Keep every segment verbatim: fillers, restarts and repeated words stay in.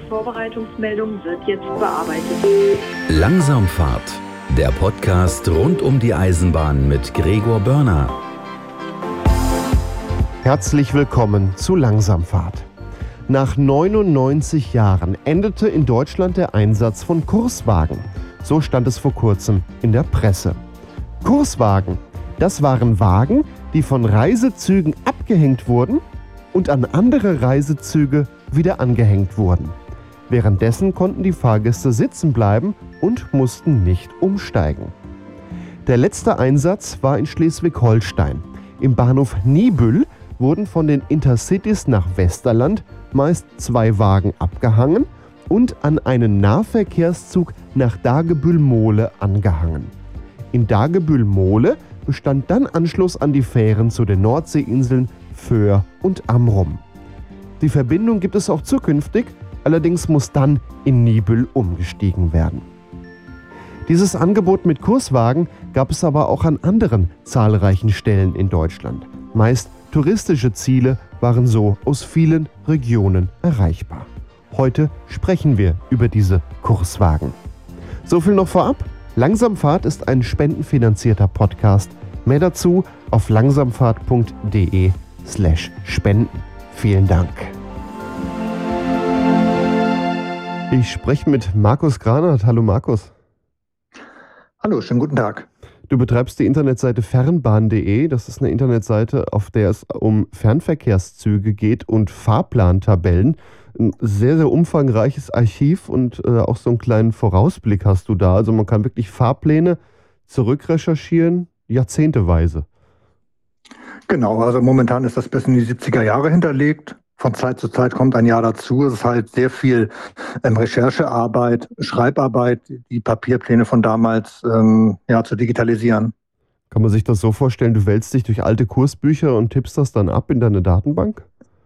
Vorbereitungsmeldung wird jetzt bearbeitet. Langsamfahrt, der Podcast rund um die Eisenbahn mit Gregor Börner. Herzlich willkommen zu Langsamfahrt. Nach neunundneunzig Jahren endete in Deutschland der Einsatz von Kurswagen. So stand es vor kurzem in der Presse. Kurswagen, das waren Wagen, die von Reisezügen abgehängt wurden und an andere Reisezüge wieder angehängt wurden. Währenddessen konnten die Fahrgäste sitzen bleiben und mussten nicht umsteigen. Der letzte Einsatz war in Schleswig-Holstein. Im Bahnhof Niebüll wurden von den Intercities nach Westerland meist zwei Wagen abgehangen und an einen Nahverkehrszug nach Dagebüll-Mohle angehangen. In Dagebüll-Mohle bestand dann Anschluss an die Fähren zu den Nordseeinseln Föhr und Amrum. Die Verbindung gibt es auch zukünftig, allerdings muss dann in Niebüll umgestiegen werden. Dieses Angebot mit Kurswagen gab es aber auch an anderen zahlreichen Stellen in Deutschland. Meist touristische Ziele waren so aus vielen Regionen erreichbar. Heute sprechen wir über diese Kurswagen. So viel noch vorab. Langsamfahrt ist ein spendenfinanzierter Podcast. Mehr dazu auf langsamfahrt.de slash spenden. Vielen Dank. Ich spreche mit Markus Granert. Hallo Markus. Hallo, schönen guten Tag. Du betreibst die Internetseite fernbahn punkt de. Das ist eine Internetseite, auf der es um Fernverkehrszüge geht und Fahrplantabellen. Ein sehr, sehr umfangreiches Archiv und äh, auch so einen kleinen Vorausblick hast du da. Also man kann wirklich Fahrpläne zurückrecherchieren, jahrzehnteweise. Genau, also momentan ist das bis in die siebziger Jahre hinterlegt. Von Zeit zu Zeit kommt ein Jahr dazu. Es ist halt sehr viel ähm, Recherchearbeit, Schreibarbeit, die Papierpläne von damals ähm, ja, zu digitalisieren. Kann man sich das so vorstellen, du wälzt dich durch alte Kursbücher und tippst das dann ab in deine Datenbank?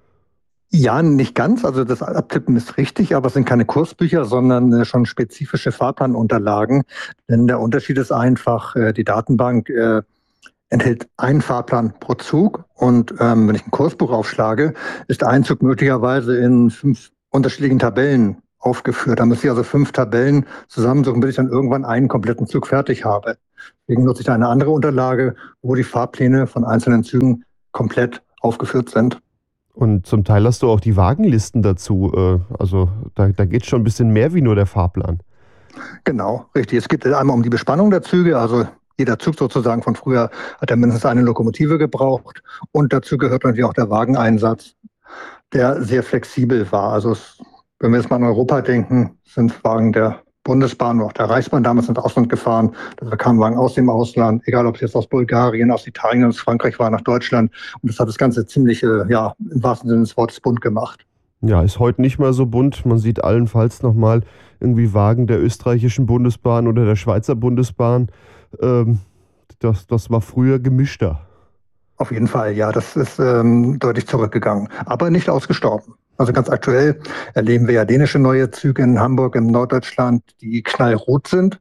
Ja, nicht ganz. Also das Abtippen ist richtig, aber es sind keine Kursbücher, sondern äh, schon spezifische Fahrplanunterlagen. Denn der Unterschied ist einfach, äh, die Datenbank äh, enthält einen Fahrplan pro Zug und ähm, wenn ich ein Kursbuch aufschlage, ist der Einzug möglicherweise in fünf unterschiedlichen Tabellen aufgeführt. Da muss ich also fünf Tabellen zusammensuchen, bis ich dann irgendwann einen kompletten Zug fertig habe. Deswegen nutze ich da eine andere Unterlage, wo die Fahrpläne von einzelnen Zügen komplett aufgeführt sind. Und zum Teil hast du auch die Wagenlisten dazu. Also da, da geht es schon ein bisschen mehr wie nur der Fahrplan. Genau, richtig. Es geht einmal um die Bespannung der Züge, also jeder Zug sozusagen von früher hat ja mindestens eine Lokomotive gebraucht. Und dazu gehört natürlich auch der Wageneinsatz, der sehr flexibel war. Also es, wenn wir jetzt mal an Europa denken, sind Wagen der Bundesbahn oder auch der Reichsbahn damals ins Ausland gefahren. Da kamen Wagen aus dem Ausland, egal ob es jetzt aus Bulgarien, aus Italien, aus Frankreich war, nach Deutschland. Und das hat das Ganze ziemlich, ja, im wahrsten Sinne des Wortes bunt gemacht. Ja, ist heute nicht mehr so bunt. Man sieht allenfalls nochmal irgendwie Wagen der österreichischen Bundesbahn oder der Schweizer Bundesbahn. Ähm, das, das war früher gemischter. Auf jeden Fall, ja, das ist ähm, deutlich zurückgegangen, aber nicht ausgestorben. Also ganz aktuell erleben wir ja dänische neue Züge in Hamburg, in Norddeutschland, die knallrot sind.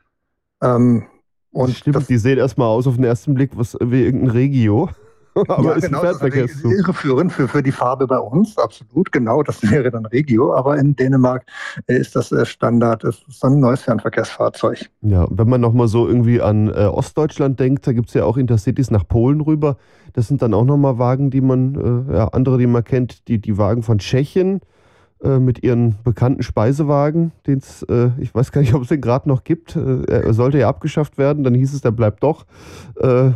Ähm, und Stimmt, das, die sehen erstmal aus auf den ersten Blick was wie irgendein Regio. Aber ja, ist genau, ein Fernverkehrszug. Irreführend für, für die Farbe bei uns, absolut, genau, das wäre dann Regio, aber in Dänemark ist das Standard, ist so ein neues Fernverkehrsfahrzeug. Ja, wenn man nochmal so irgendwie an äh, Ostdeutschland denkt, da gibt es ja auch Intercities nach Polen rüber, das sind dann auch nochmal Wagen, die man, äh, ja, andere, die man kennt, die, die Wagen von Tschechien äh, mit ihren bekannten Speisewagen, den's, äh, ich weiß gar nicht, ob es den gerade noch gibt, äh, er sollte ja abgeschafft werden, dann hieß es, der bleibt doch, äh,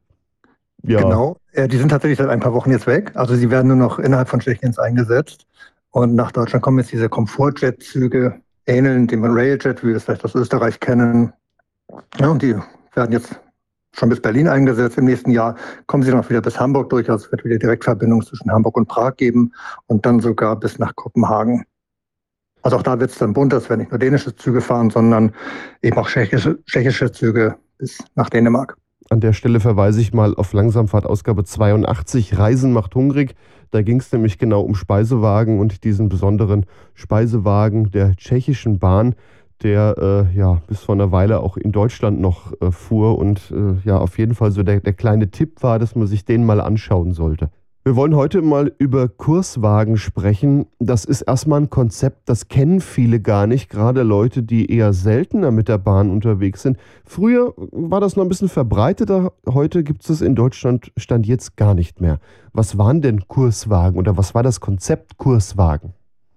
ja. Genau, ja, die sind tatsächlich seit ein paar Wochen jetzt weg. Also sie werden nur noch innerhalb von Tschechiens eingesetzt. Und nach Deutschland kommen jetzt diese Komfortjet-Züge, ähneln dem Railjet, wie wir es vielleicht aus Österreich kennen. Ja, und die werden jetzt schon bis Berlin eingesetzt. Im nächsten Jahr kommen sie noch wieder bis Hamburg durch. Also es wird wieder Direktverbindungen zwischen Hamburg und Prag geben und dann sogar bis nach Kopenhagen. Also auch da wird es dann bunt, es werden nicht nur dänische Züge fahren, sondern eben auch tschechische, tschechische Züge bis nach Dänemark. An der Stelle verweise ich mal auf Langsamfahrt Ausgabe zweiundachtzig, Reisen macht hungrig. Da ging es nämlich genau um Speisewagen und diesen besonderen Speisewagen der tschechischen Bahn, der äh, ja bis vor einer Weile auch in Deutschland noch äh, fuhr und äh, ja auf jeden Fall so der, der kleine Tipp war, dass man sich den mal anschauen sollte. Wir wollen heute mal über Kurswagen sprechen. Das ist erstmal ein Konzept, das kennen viele gar nicht, gerade Leute, die eher seltener mit der Bahn unterwegs sind. Früher war das noch ein bisschen verbreiteter, heute gibt es es in Deutschland, stand jetzt gar nicht mehr. Was waren denn Kurswagen oder was war das Konzept Kurswagen?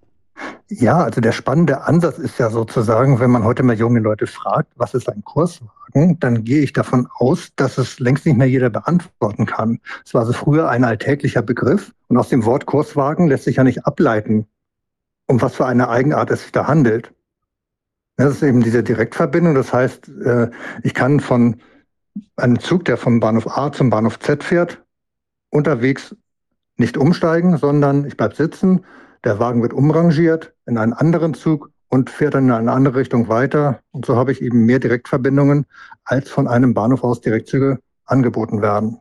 Ja, also der spannende Ansatz ist ja sozusagen, wenn man heute mal junge Leute fragt, was ist ein Kurswagen, dann gehe ich davon aus, dass es längst nicht mehr jeder beantworten kann. Es war also früher ein alltäglicher Begriff und aus dem Wort Kurswagen lässt sich ja nicht ableiten, um was für eine Eigenart es sich da handelt. Das ist eben diese Direktverbindung, das heißt, ich kann von einem Zug, der vom Bahnhof A zum Bahnhof Z fährt, unterwegs nicht umsteigen, sondern ich bleibe sitzen. Der Wagen wird umrangiert in einen anderen Zug und fährt dann in eine andere Richtung weiter. Und so habe ich eben mehr Direktverbindungen, als von einem Bahnhof aus Direktzüge angeboten werden.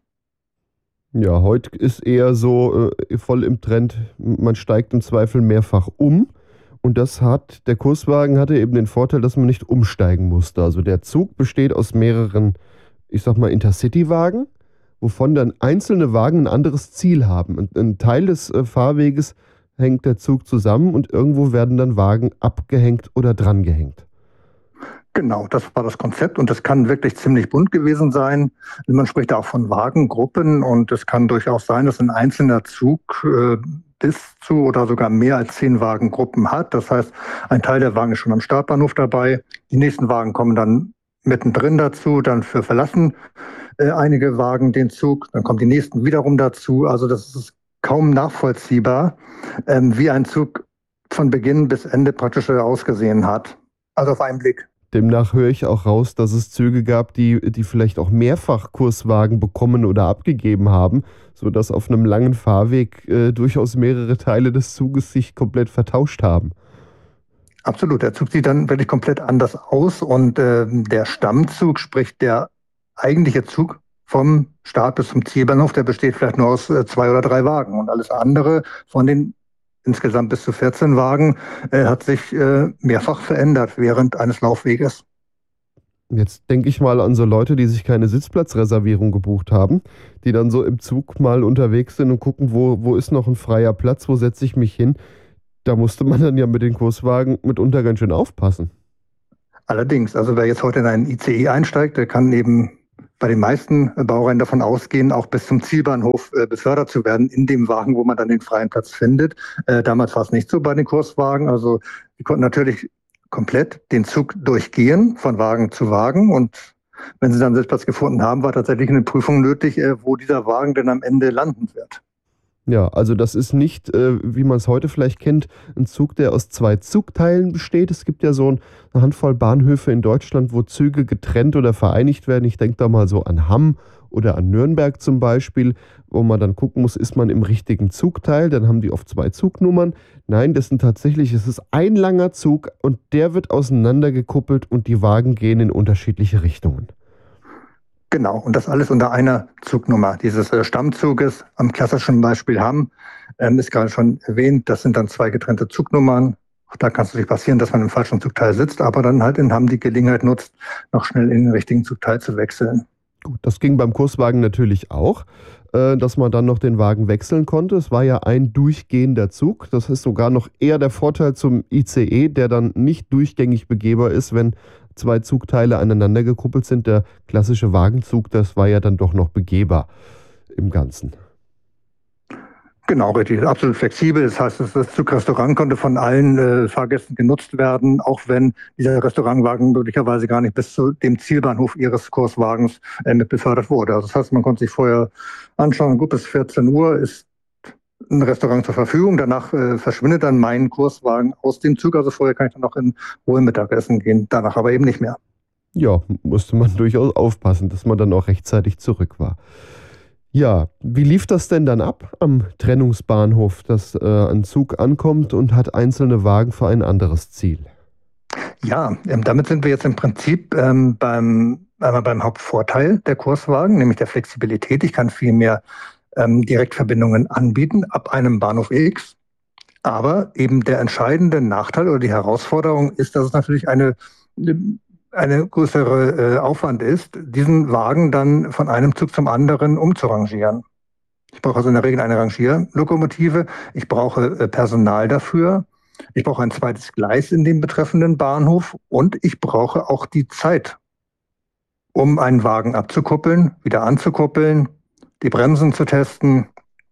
Ja, heute ist eher so äh, voll im Trend, man steigt im Zweifel mehrfach um. Und das hat, der Kurswagen hatte eben den Vorteil, dass man nicht umsteigen musste. Also der Zug besteht aus mehreren, ich sag mal, Intercity-Wagen, wovon dann einzelne Wagen ein anderes Ziel haben. Und ein Teil des äh, Fahrweges hängt der Zug zusammen und irgendwo werden dann Wagen abgehängt oder drangehängt. Genau, das war das Konzept und das kann wirklich ziemlich bunt gewesen sein. Man spricht auch von Wagengruppen und es kann durchaus sein, dass ein einzelner Zug äh, bis zu oder sogar mehr als zehn Wagengruppen hat. Das heißt, ein Teil der Wagen ist schon am Startbahnhof dabei. Die nächsten Wagen kommen dann mittendrin dazu, dann für verlassen äh, einige Wagen den Zug, dann kommen die nächsten wiederum dazu. Also das ist kaum nachvollziehbar, ähm, wie ein Zug von Beginn bis Ende praktisch ausgesehen hat. Also auf einen Blick. Demnach höre ich auch raus, dass es Züge gab, die, die vielleicht auch mehrfach Kurswagen bekommen oder abgegeben haben, sodass auf einem langen Fahrweg äh, durchaus mehrere Teile des Zuges sich komplett vertauscht haben. Absolut, der Zug sieht dann wirklich komplett anders aus und äh, der Stammzug, sprich der eigentliche Zug vom Start bis zum Zielbahnhof, der besteht vielleicht nur aus äh, zwei oder drei Wagen und alles andere von den insgesamt bis zu vierzehn Wagen äh, hat sich äh, mehrfach verändert während eines Laufweges. Jetzt denke ich mal an so Leute, die sich keine Sitzplatzreservierung gebucht haben, die dann so im Zug mal unterwegs sind und gucken, wo, wo ist noch ein freier Platz, wo setze ich mich hin. Da musste man dann ja mit den Kurswagen mitunter ganz schön aufpassen. Allerdings, also wer jetzt heute in einen I C E einsteigt, der kann eben bei den meisten Baureihen davon ausgehen, auch bis zum Zielbahnhof äh, befördert zu werden in dem Wagen, wo man dann den freien Platz findet. Äh, damals war es nicht so bei den Kurswagen. Also die konnten natürlich komplett den Zug durchgehen, von Wagen zu Wagen. Und wenn sie dann einen Sitzplatz gefunden haben, war tatsächlich eine Prüfung nötig, äh, wo dieser Wagen denn am Ende landen wird. Ja, also das ist nicht, äh, wie man es heute vielleicht kennt, ein Zug, der aus zwei Zugteilen besteht. Es gibt ja so eine Handvoll Bahnhöfe in Deutschland, wo Züge getrennt oder vereinigt werden. Ich denke da mal so an Hamm oder an Nürnberg zum Beispiel, wo man dann gucken muss, ist man im richtigen Zugteil. Dann haben die oft zwei Zugnummern. Nein, das sind tatsächlich, es ist ein langer Zug und der wird auseinandergekuppelt und die Wagen gehen in unterschiedliche Richtungen. Genau, und das alles unter einer Zugnummer dieses äh, Stammzuges. Am klassischen Beispiel Hamm ähm, ist gerade schon erwähnt, das sind dann zwei getrennte Zugnummern. Auch da kann es natürlich passieren, dass man im falschen Zugteil sitzt, aber dann halt in Hamm die Gelegenheit nutzt, noch schnell in den richtigen Zugteil zu wechseln. Gut, das ging beim Kurswagen natürlich auch, äh, dass man dann noch den Wagen wechseln konnte. Es war ja ein durchgehender Zug. Das ist sogar noch eher der Vorteil zum I C E, der dann nicht durchgängig begehbar ist, wenn zwei Zugteile aneinander gekuppelt sind. Der klassische Wagenzug, das war ja dann doch noch begehbar im Ganzen. Genau, richtig. Absolut flexibel. Das heißt, das Zugrestaurant konnte von allen äh, Fahrgästen genutzt werden, auch wenn dieser Restaurantwagen möglicherweise gar nicht bis zu dem Zielbahnhof ihres Kurswagens äh, mit befördert wurde. Also das heißt, man konnte sich vorher anschauen, gut, bis vierzehn Uhr ist ein Restaurant zur Verfügung. Danach äh, verschwindet dann mein Kurswagen aus dem Zug. Also vorher kann ich dann noch in Ruhe Mittagessen gehen, danach aber eben nicht mehr. Ja, musste man durchaus aufpassen, dass man dann auch rechtzeitig zurück war. Ja, wie lief das denn dann ab am Trennungsbahnhof, dass äh, ein Zug ankommt und hat einzelne Wagen für ein anderes Ziel? Ja, ähm, damit sind wir jetzt im Prinzip ähm, beim, einmal beim Hauptvorteil der Kurswagen, nämlich der Flexibilität. Ich kann viel mehr ähm, Direktverbindungen anbieten ab einem Bahnhof X. Aber eben der entscheidende Nachteil oder die Herausforderung ist, dass es natürlich eine eine größere äh, Aufwand ist, diesen Wagen dann von einem Zug zum anderen umzurangieren. Ich brauche also in der Regel eine Rangierlokomotive. Ich brauche äh, Personal dafür. Ich brauche ein zweites Gleis in dem betreffenden Bahnhof und ich brauche auch die Zeit, um einen Wagen abzukuppeln, wieder anzukuppeln, die Bremsen zu testen.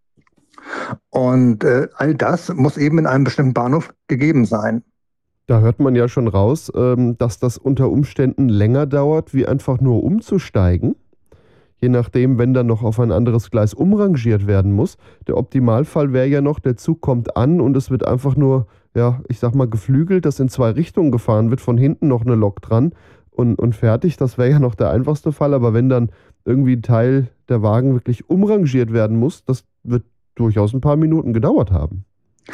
Und äh, all das muss eben in einem bestimmten Bahnhof gegeben sein. Da hört man ja schon raus, ähm, dass das unter Umständen länger dauert, wie einfach nur umzusteigen. Je nachdem, wenn dann noch auf ein anderes Gleis umrangiert werden muss. Der Optimalfall wäre ja noch, der Zug kommt an und es wird einfach nur, ja, ich sag mal, geflügelt, dass in zwei Richtungen gefahren wird, von hinten noch eine Lok dran und, und fertig. Das wäre ja noch der einfachste Fall. Aber wenn dann irgendwie ein Teil der Wagen wirklich umrangiert werden muss, das wird durchaus ein paar Minuten gedauert haben.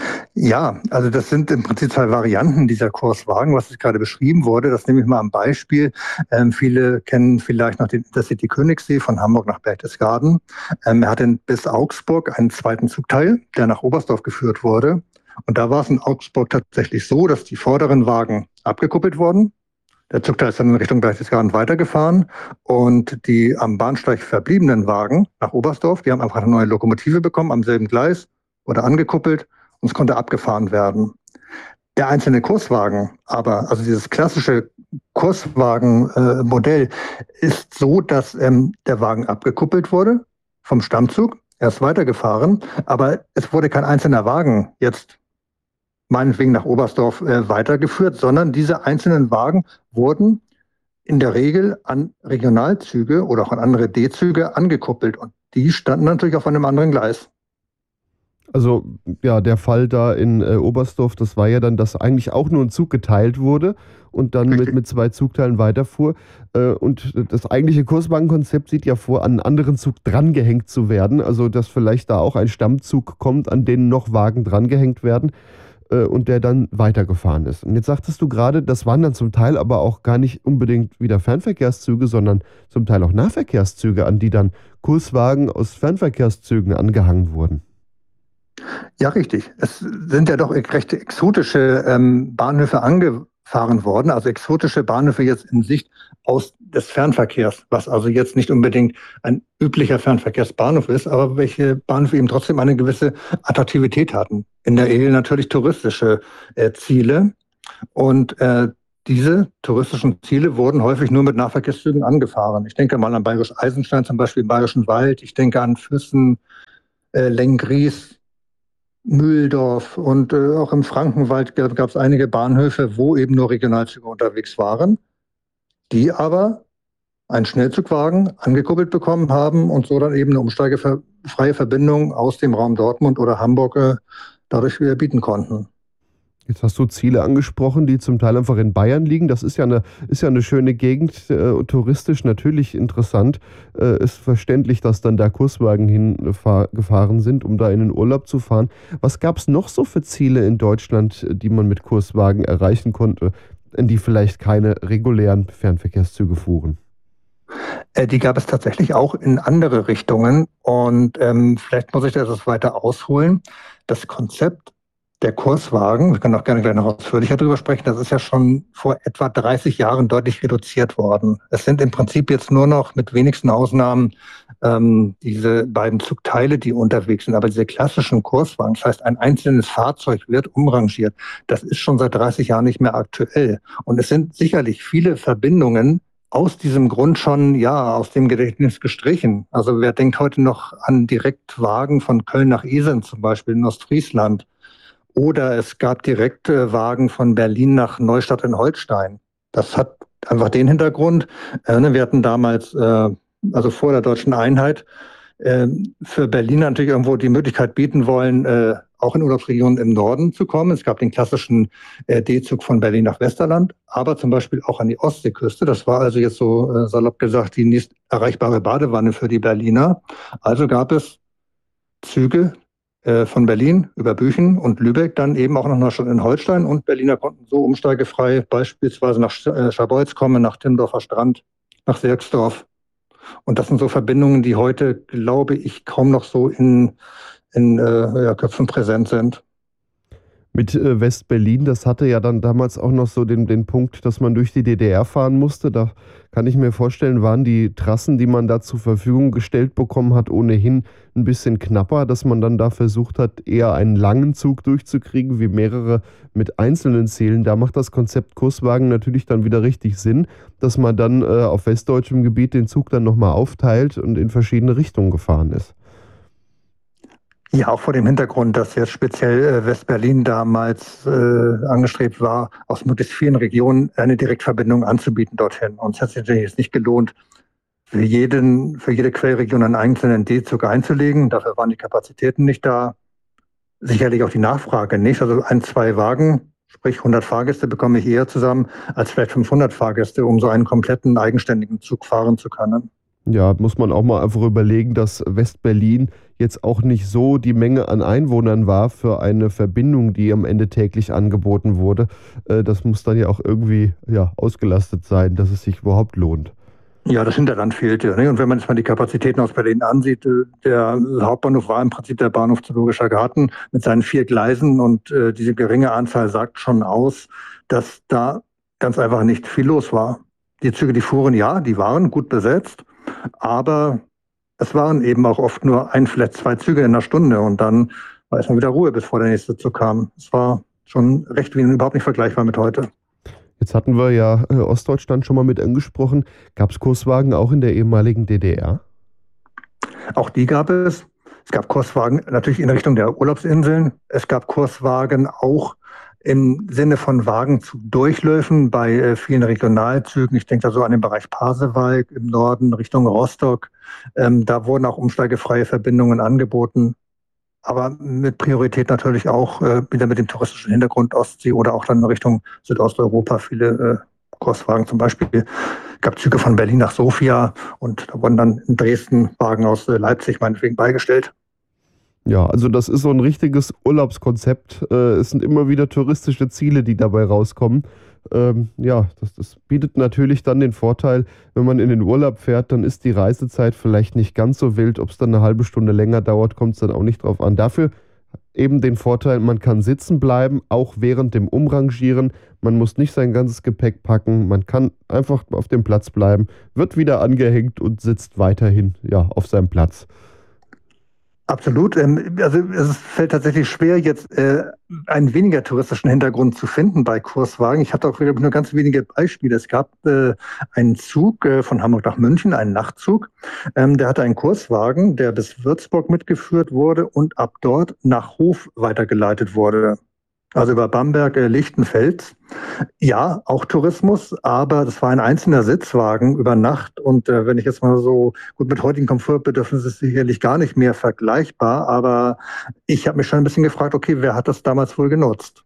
Ja, also das sind im Prinzip zwei Varianten dieser Kurswagen, was gerade beschrieben wurde. Das nehme ich mal am Beispiel. Ähm, viele kennen vielleicht noch den Intercity Königssee von Hamburg nach Berchtesgaden. Ähm, er hatte bis Augsburg einen zweiten Zugteil, der nach Oberstdorf geführt wurde. Und da war es in Augsburg tatsächlich so, dass die vorderen Wagen abgekuppelt wurden. Der Zugteil ist dann in Richtung Berchtesgaden weitergefahren und die am Bahnsteig verbliebenen Wagen nach Oberstdorf, die haben einfach eine neue Lokomotive bekommen am selben Gleis, wurde angekuppelt und es konnte abgefahren werden. Der einzelne Kurswagen, aber also dieses klassische Kurswagenmodell äh, ist so, dass ähm, der Wagen abgekuppelt wurde vom Stammzug, er ist weitergefahren, aber es wurde kein einzelner Wagen jetzt meinetwegen nach Oberstdorf äh, weitergeführt, sondern diese einzelnen Wagen wurden in der Regel an Regionalzüge oder auch an andere D-Züge angekuppelt und die standen natürlich auf einem anderen Gleis. Also ja, der Fall da in äh, Oberstdorf, das war ja dann, dass eigentlich auch nur ein Zug geteilt wurde und dann mit, mit zwei Zugteilen weiterfuhr. Äh, und das eigentliche Kurswagenkonzept sieht ja vor, an einen anderen Zug drangehängt zu werden. Also dass vielleicht da auch ein Stammzug kommt, an den noch Wagen drangehängt werden äh, und der dann weitergefahren ist. Und jetzt sagtest du gerade, das waren dann zum Teil aber auch gar nicht unbedingt wieder Fernverkehrszüge, sondern zum Teil auch Nahverkehrszüge, an die dann Kurswagen aus Fernverkehrszügen angehangen wurden. Ja, richtig. Es sind ja doch recht exotische ähm, Bahnhöfe angefahren worden, also exotische Bahnhöfe jetzt in Sicht aus des Fernverkehrs, was also jetzt nicht unbedingt ein üblicher Fernverkehrsbahnhof ist, aber welche Bahnhöfe eben trotzdem eine gewisse Attraktivität hatten. In der Regel natürlich touristische äh, Ziele und äh, diese touristischen Ziele wurden häufig nur mit Nahverkehrszügen angefahren. Ich denke mal an Bayerisch Eisenstein, zum Beispiel im Bayerischen Wald, ich denke an Füssen, äh, Lenggries, Mühldorf und äh, auch im Frankenwald gab es einige Bahnhöfe, wo eben nur Regionalzüge unterwegs waren, die aber einen Schnellzugwagen angekuppelt bekommen haben und so dann eben eine umsteigefreie Verbindung aus dem Raum Dortmund oder Hamburg äh, dadurch wieder bieten konnten. Jetzt hast du Ziele angesprochen, die zum Teil einfach in Bayern liegen. Das ist ja eine, ist ja eine schöne Gegend, äh, touristisch natürlich interessant. Äh, ist verständlich, dass dann da Kurswagen hingefahren sind, um da in den Urlaub zu fahren. Was gab es noch so für Ziele in Deutschland, die man mit Kurswagen erreichen konnte, in die vielleicht keine regulären Fernverkehrszüge fuhren? Äh, die gab es tatsächlich auch in andere Richtungen. Und ähm, vielleicht muss ich das etwas weiter ausholen. Das Konzept der Kurswagen, wir können auch gerne gleich noch ausführlicher darüber sprechen, das ist ja schon vor etwa dreißig Jahren deutlich reduziert worden. Es sind im Prinzip jetzt nur noch mit wenigsten Ausnahmen ähm, diese beiden Zugteile, die unterwegs sind. Aber diese klassischen Kurswagen, das heißt ein einzelnes Fahrzeug wird umrangiert, das ist schon seit dreißig Jahren nicht mehr aktuell. Und es sind sicherlich viele Verbindungen aus diesem Grund schon, ja, aus dem Gedächtnis gestrichen. Also wer denkt heute noch an Direktwagen von Köln nach Esens zum Beispiel in Ostfriesland? Oder es gab direkte Wagen von Berlin nach Neustadt in Holstein. Das hat einfach den Hintergrund. Äh, wir hatten damals, äh, also vor der deutschen Einheit, äh, für Berlin natürlich irgendwo die Möglichkeit bieten wollen, äh, auch in Urlaubsregionen im Norden zu kommen. Es gab den klassischen äh, D-Zug von Berlin nach Westerland, aber zum Beispiel auch an die Ostseeküste. Das war also jetzt so äh, salopp gesagt die nächst erreichbare Badewanne für die Berliner. Also gab es Züge von Berlin über Büchen und Lübeck dann eben auch noch nach in Holstein und Berliner konnten so umsteigefrei beispielsweise nach Scharbeutz kommen, nach Timmendorfer Strand, nach Sierksdorf. Und das sind so Verbindungen, die heute, glaube ich, kaum noch so in, in äh, ja, Köpfen präsent sind. Mit äh, West-Berlin, das hatte ja dann damals auch noch so den, den Punkt, dass man durch die D D R fahren musste. Da kann ich mir vorstellen, waren die Trassen, die man da zur Verfügung gestellt bekommen hat, ohnehin ein bisschen knapper, dass man dann da versucht hat, eher einen langen Zug durchzukriegen, wie mehrere mit einzelnen Zielen. Da macht das Konzept Kurswagen natürlich dann wieder richtig Sinn, dass man dann äh, auf westdeutschem Gebiet den Zug dann nochmal aufteilt und in verschiedene Richtungen gefahren ist. Ja, auch vor dem Hintergrund, dass jetzt speziell äh, West-Berlin damals äh, angestrebt war, aus möglichst vielen Regionen eine Direktverbindung anzubieten dorthin. Und es hat sich natürlich jetzt nicht gelohnt, für, jeden, für jede Quellregion einen einzelnen D-Zug einzulegen. Dafür waren die Kapazitäten nicht da. Sicherlich auch die Nachfrage nicht. Also ein, zwei Wagen, sprich hundert Fahrgäste, bekomme ich eher zusammen als vielleicht fünfhundert Fahrgäste, um so einen kompletten eigenständigen Zug fahren zu können. Ja, muss man auch mal einfach überlegen, dass West-Berlin jetzt auch nicht so die Menge an Einwohnern war für eine Verbindung, die am Ende täglich angeboten wurde. Das muss dann ja auch irgendwie ja, ausgelastet sein, dass es sich überhaupt lohnt. Ja, das Hinterland fehlte. Ne? Und wenn man jetzt mal die Kapazitäten aus Berlin ansieht, der Hauptbahnhof war im Prinzip der Bahnhof Zoologischer Garten mit seinen vier Gleisen und äh, diese geringe Anzahl sagt schon aus, dass da ganz einfach nicht viel los war. Die Züge, die fuhren, ja, die waren gut besetzt, aber es waren eben auch oft nur ein, vielleicht zwei Züge in einer Stunde und dann war erstmal wieder Ruhe, bevor der nächste Zug kam. Es war schon recht wenig, überhaupt nicht vergleichbar mit heute. Jetzt hatten wir ja äh, Ostdeutschland schon mal mit angesprochen. Gab es Kurswagen auch in der ehemaligen D D R? Auch die gab es. Es gab Kurswagen natürlich in Richtung der Urlaubsinseln. Es gab Kurswagen auch im Sinne von Wagen zu Durchläufen bei äh, vielen Regionalzügen. Ich denke da so an den Bereich Pasewalk im Norden Richtung Rostock. Ähm, da wurden auch umsteigefreie Verbindungen angeboten. Aber mit Priorität natürlich auch äh, wieder mit dem touristischen Hintergrund Ostsee oder auch dann in Richtung Südosteuropa viele äh, Kurswagen. Zum Beispiel gab Züge von Berlin nach Sofia und da wurden dann in Dresden Wagen aus äh, Leipzig meinetwegen beigestellt. Ja, also das ist so ein richtiges Urlaubskonzept. Äh, es sind immer wieder touristische Ziele, die dabei rauskommen. Ähm, ja, das, das bietet natürlich dann den Vorteil, wenn man in den Urlaub fährt, dann ist die Reisezeit vielleicht nicht ganz so wild. Ob es dann eine halbe Stunde länger dauert, kommt es dann auch nicht drauf an. Dafür eben den Vorteil, man kann sitzen bleiben, auch während dem Umrangieren. Man muss nicht sein ganzes Gepäck packen. Man kann einfach auf dem Platz bleiben, wird wieder angehängt und sitzt weiterhin ja, auf seinem Platz. Absolut. Also es fällt tatsächlich schwer, jetzt äh, einen weniger touristischen Hintergrund zu finden bei Kurswagen. Ich hatte auch wieder nur ganz wenige Beispiele. Es gab äh, einen Zug äh, von Hamburg nach München, einen Nachtzug. Ähm, der hatte einen Kurswagen, der bis Würzburg mitgeführt wurde und ab dort nach Hof weitergeleitet wurde. Also über Bamberg, äh, Lichtenfels. Ja, auch Tourismus, aber das war ein einzelner Sitzwagen über Nacht. Und äh, wenn ich jetzt mal so, gut, mit heutigen Komfortbedürfnissen ist es sicherlich gar nicht mehr vergleichbar, aber ich habe mich schon ein bisschen gefragt, okay, wer hat das damals wohl genutzt?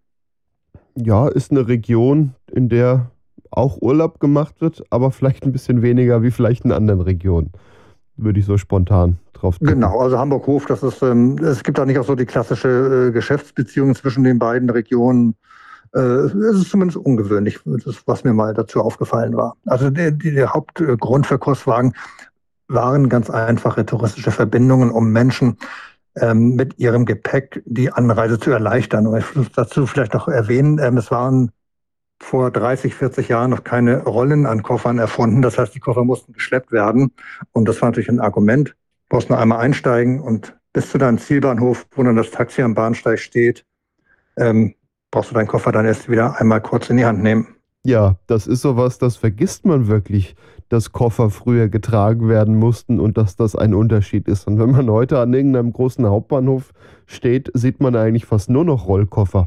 Ja, ist eine Region, in der auch Urlaub gemacht wird, aber vielleicht ein bisschen weniger wie vielleicht in anderen Regionen. Würde ich so spontan drauf tippen. Genau, also Hamburg-Hof, das ist, ähm, es gibt da nicht auch so die klassische äh, Geschäftsbeziehung zwischen den beiden Regionen. Äh, es ist zumindest ungewöhnlich, das, was mir mal dazu aufgefallen war. Also der, der Hauptgrund für Kurswagen waren ganz einfache touristische Verbindungen, um Menschen ähm, mit ihrem Gepäck die Anreise zu erleichtern. Und ich muss dazu vielleicht noch erwähnen, ähm, es waren vor dreißig, vierzig Jahren noch keine Rollen an Koffern erfunden. Das heißt, die Koffer mussten geschleppt werden. Und das war natürlich ein Argument. Du brauchst nur einmal einsteigen und bis zu deinem Zielbahnhof, wo dann das Taxi am Bahnsteig steht, ähm, brauchst du deinen Koffer dann erst wieder einmal kurz in die Hand nehmen. Ja, das ist sowas, das vergisst man wirklich, dass Koffer früher getragen werden mussten und dass das ein Unterschied ist. Und wenn man heute an irgendeinem großen Hauptbahnhof steht, sieht man eigentlich fast nur noch Rollkoffer.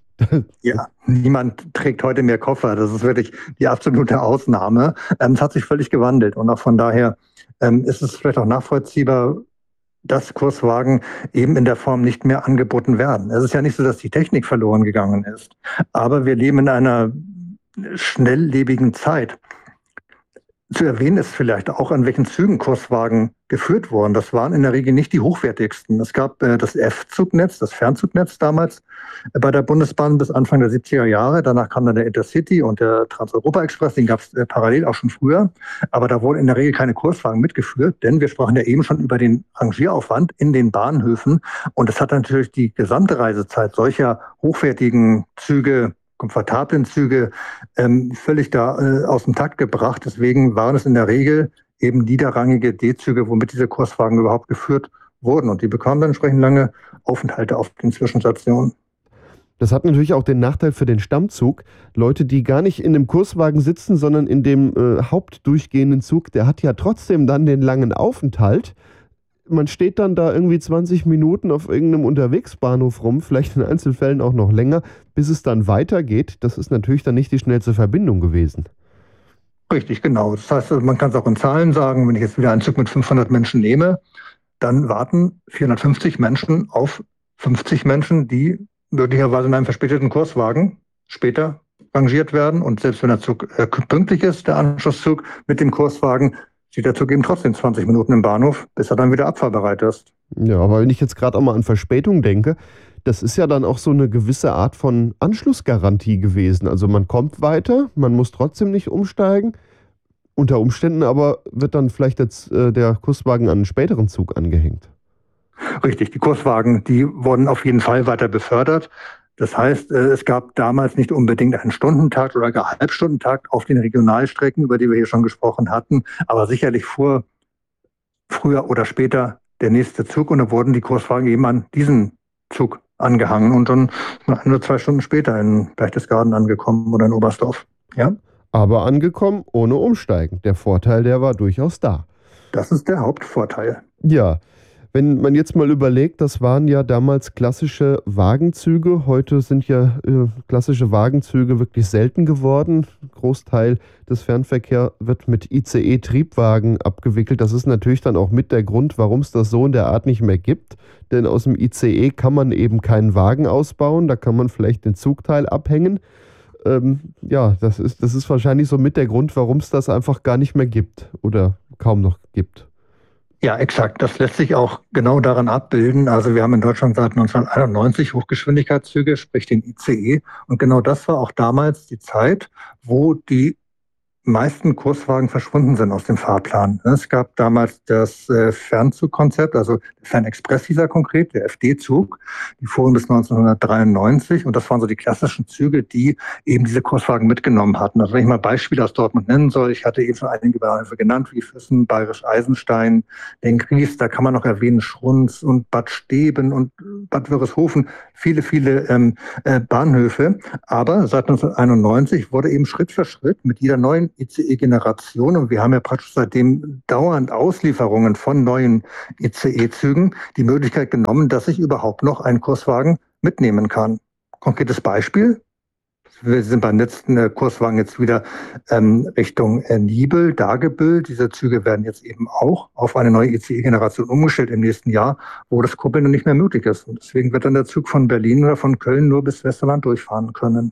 Ja, niemand trägt heute mehr Koffer. Das ist wirklich die absolute Ausnahme. Ähm, es hat sich völlig gewandelt und auch von daher ähm, ist es vielleicht auch nachvollziehbar, dass Kurswagen eben in der Form nicht mehr angeboten werden. Es ist ja nicht so, dass die Technik verloren gegangen ist, aber wir leben in einer schnelllebigen Zeit. Zu erwähnen ist vielleicht auch, an welchen Zügen Kurswagen geführt wurden. Das waren in der Regel nicht die hochwertigsten. Es gab äh, das F-Zugnetz, das Fernzugnetz damals äh, bei der Bundesbahn bis Anfang der siebziger Jahre. Danach kam dann der Intercity und der Trans-Europa-Express, den gab es äh, parallel auch schon früher. Aber da wurden in der Regel keine Kurswagen mitgeführt, denn wir sprachen ja eben schon über den Rangieraufwand in den Bahnhöfen. Und das hat natürlich die gesamte Reisezeit solcher hochwertigen Züge, komfortablen Züge ähm, völlig da äh, aus dem Takt gebracht. Deswegen waren es in der Regel eben niederrangige D-Züge, womit diese Kurswagen überhaupt geführt wurden. Und die bekamen dann entsprechend lange Aufenthalte auf den Zwischenstationen. Das hat natürlich auch den Nachteil für den Stammzug. Leute, die gar nicht in dem Kurswagen sitzen, sondern in dem äh, hauptdurchgehenden Zug, der hat ja trotzdem dann den langen Aufenthalt. Man steht dann da irgendwie zwanzig Minuten auf irgendeinem Unterwegsbahnhof rum, vielleicht in Einzelfällen auch noch länger, bis es dann weitergeht. Das ist natürlich dann nicht die schnellste Verbindung gewesen. Richtig, genau. Das heißt, man kann es auch in Zahlen sagen, wenn ich jetzt wieder einen Zug mit fünfhundert Menschen nehme, dann warten vierhundertfünfzig Menschen auf fünfzig Menschen, die möglicherweise in einem verspäteten Kurswagen später rangiert werden. Und selbst wenn der Zug äh, pünktlich ist, der Anschlusszug mit dem Kurswagen, steht der Zug eben trotzdem zwanzig Minuten im Bahnhof, bis er dann wieder abfahrbereit ist. Ja, aber wenn ich jetzt gerade auch mal an Verspätung denke, das ist ja dann auch so eine gewisse Art von Anschlussgarantie gewesen. Also man kommt weiter, man muss trotzdem nicht umsteigen. Unter Umständen aber wird dann vielleicht jetzt äh, der Kurswagen an einen späteren Zug angehängt. Richtig, die Kurswagen, die wurden auf jeden Fall weiter befördert. Das heißt, es gab damals nicht unbedingt einen Stundentakt oder gar Halbstundentakt auf den Regionalstrecken, über die wir hier schon gesprochen hatten. Aber sicherlich fuhr früher oder später der nächste Zug und da wurden die Kurswagen eben an diesen Zug angehangen und dann ein oder zwei Stunden später in Berchtesgaden angekommen oder in Oberstdorf. Ja? Aber angekommen ohne Umsteigen. Der Vorteil, der war durchaus da. Das ist der Hauptvorteil. Ja. Wenn man jetzt mal überlegt, das waren ja damals klassische Wagenzüge. Heute sind ja äh, klassische Wagenzüge wirklich selten geworden. Ein Großteil des Fernverkehrs wird mit I C E-Triebwagen abgewickelt. Das ist natürlich dann auch mit der Grund, warum es das so in der Art nicht mehr gibt. Denn aus dem I C E kann man eben keinen Wagen ausbauen. Da kann man vielleicht den Zugteil abhängen. Ähm, ja, das ist, das ist wahrscheinlich so mit der Grund, warum es das einfach gar nicht mehr gibt oder kaum noch gibt. Ja, exakt. Das lässt sich auch genau daran abbilden. Also wir haben in Deutschland seit neunzehnhunderteinundneunzig Hochgeschwindigkeitszüge, sprich den I C E. Und genau das war auch damals die Zeit, wo die meisten Kurswagen verschwunden sind aus dem Fahrplan. Es gab damals das äh, Fernzugkonzept, also der Fernexpress hieß er konkret, der F D-Zug. Die fuhren bis neunzehnhundertdreiundneunzig und das waren so die klassischen Züge, die eben diese Kurswagen mitgenommen hatten. Also wenn ich mal Beispiele aus Dortmund nennen soll, ich hatte eben schon einige Bahnhöfe genannt, wie Füssen, Bayerisch Eisenstein, den Gries, da kann man noch erwähnen, Schrunz und Bad Steben und Bad Wörishofen, viele, viele ähm, äh, Bahnhöfe. Aber seit neunzehnhunderteinundneunzig wurde eben Schritt für Schritt mit jeder neuen I C E-Generation, und wir haben ja praktisch seitdem dauernd Auslieferungen von neuen I C E-Zügen, die Möglichkeit genommen, dass ich überhaupt noch einen Kurswagen mitnehmen kann. Konkretes Beispiel: Wir sind beim letzten äh, Kurswagen jetzt wieder ähm, Richtung äh, Nibel, Dagebüll. Diese Züge werden jetzt eben auch auf eine neue I C E-Generation umgestellt im nächsten Jahr, wo das Kuppeln dann nicht mehr möglich ist. Und deswegen wird dann der Zug von Berlin oder von Köln nur bis Westerland durchfahren können.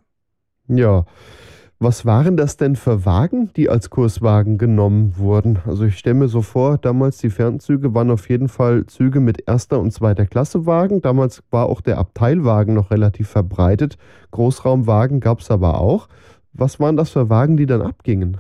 Ja. Was waren das denn für Wagen, die als Kurswagen genommen wurden? Also ich stelle mir so vor, damals die Fernzüge waren auf jeden Fall Züge mit erster und zweiter Klasse Wagen. Damals war auch der Abteilwagen noch relativ verbreitet. Großraumwagen gab es aber auch. Was waren das für Wagen, die dann abgingen?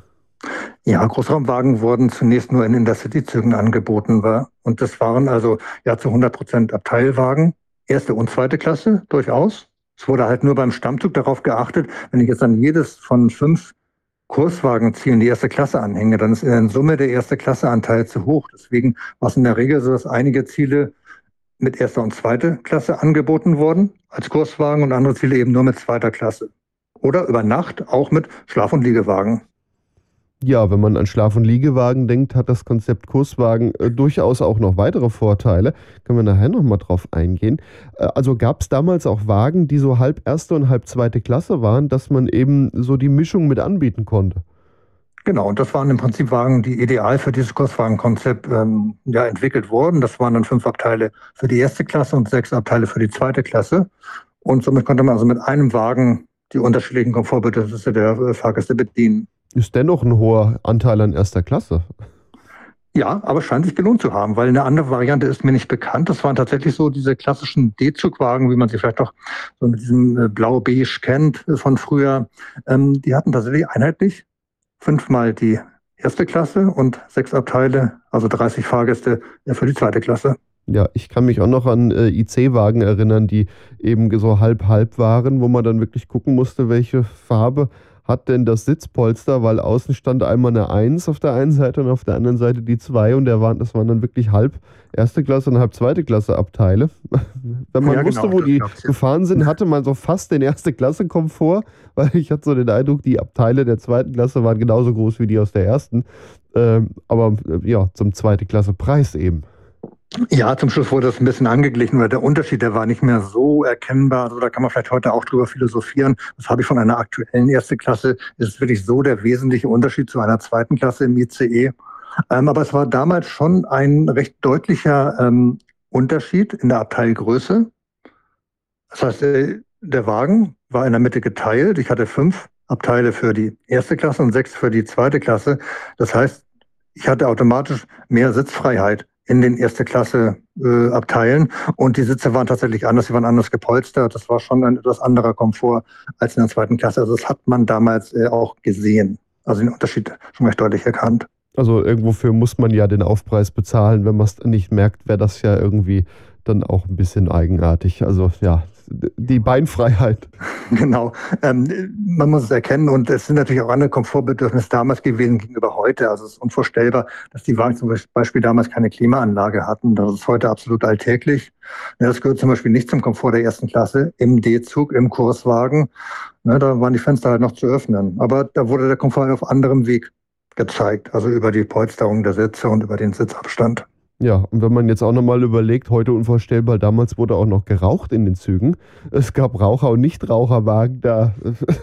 Ja, Großraumwagen wurden zunächst nur in Intercity-Zügen angeboten. Und das waren also ja zu hundert Prozent Abteilwagen, erste und zweite Klasse durchaus. Es wurde halt nur beim Stammzug darauf geachtet, wenn ich jetzt an jedes von fünf Kurswagenzielen die erste Klasse anhänge, dann ist in Summe der erste Klasseanteil zu hoch. Deswegen war es in der Regel so, dass einige Ziele mit erster und zweiter Klasse angeboten wurden als Kurswagen und andere Ziele eben nur mit zweiter Klasse. Oder über Nacht auch mit Schlaf- und Liegewagen. Ja, wenn man an Schlaf- und Liegewagen denkt, hat das Konzept Kurswagen äh, durchaus auch noch weitere Vorteile. Können wir nachher nochmal drauf eingehen. Äh, also gab es damals auch Wagen, die so halb erste und halb zweite Klasse waren, dass man eben so die Mischung mit anbieten konnte. Genau, und das waren im Prinzip Wagen, die ideal für dieses Kurswagenkonzept ähm, ja, entwickelt wurden. Das waren dann fünf Abteile für die erste Klasse und sechs Abteile für die zweite Klasse. Und somit konnte man also mit einem Wagen die unterschiedlichen Komfortbedürfnisse der äh, Fahrgäste bedienen. Ist dennoch ein hoher Anteil an erster Klasse. Ja, aber scheint sich gelohnt zu haben, weil eine andere Variante ist mir nicht bekannt. Das waren tatsächlich so diese klassischen D-Zugwagen, wie man sie vielleicht noch so mit diesem äh, Blau-Beige kennt äh, von früher. Ähm, die hatten tatsächlich einheitlich fünfmal die erste Klasse und sechs Abteile, also dreißig Fahrgäste äh, für die zweite Klasse. Ja, ich kann mich auch noch an äh, I C-Wagen erinnern, die eben so halb-halb waren, wo man dann wirklich gucken musste, welche Farbe hat denn das Sitzpolster, weil außen stand einmal eine eins auf der einen Seite und auf der anderen Seite die zwei und der waren, das waren dann wirklich halb erste Klasse und halb zweite Klasse Abteile. Wenn man Ja, wusste, genau, wo das die gab's ja. gefahren sind, hatte man so fast den erste Klasse Komfort, weil ich hatte so den Eindruck, die Abteile der zweiten Klasse waren genauso groß wie die aus der ersten. Ähm, aber äh, ja, zum zweite Klasse Preis eben. Ja, zum Schluss wurde das ein bisschen angeglichen, weil der Unterschied, der war nicht mehr so erkennbar. Also da kann man vielleicht heute auch drüber philosophieren. Das habe ich von einer aktuellen erste Klasse. Es ist wirklich so der wesentliche Unterschied zu einer zweiten Klasse im I C E. Ähm, aber es war damals schon ein recht deutlicher ähm, Unterschied in der Abteilgröße. Das heißt, äh, der Wagen war in der Mitte geteilt. Ich hatte fünf Abteile für die erste Klasse und sechs für die zweite Klasse. Das heißt, ich hatte automatisch mehr Sitzfreiheit in den erste Klasse äh, Abteilen und die Sitze waren tatsächlich anders, sie waren anders gepolstert. Das war schon ein etwas anderer Komfort als in der zweiten Klasse. Also das hat man damals äh, auch gesehen. Also den Unterschied schon recht deutlich erkannt. Also irgendwofür muss man ja den Aufpreis bezahlen. Wenn man es nicht merkt, wäre das ja irgendwie dann auch ein bisschen eigenartig. Also ja, die Beinfreiheit. Genau. Ähm, man muss es erkennen und es sind natürlich auch andere Komfortbedürfnisse damals gewesen gegenüber heute. Also es ist unvorstellbar, dass die Wagen zum Beispiel damals keine Klimaanlage hatten. Das ist heute absolut alltäglich. Das gehört zum Beispiel nicht zum Komfort der ersten Klasse im D-Zug, im Kurswagen. Da waren die Fenster halt noch zu öffnen. Aber da wurde der Komfort auf anderem Weg gezeigt. Also über die Polsterung der Sitze und über den Sitzabstand. Ja, und wenn man jetzt auch nochmal überlegt, heute unvorstellbar, damals wurde auch noch geraucht in den Zügen. Es gab Raucher- und Nichtraucherwagen. Da,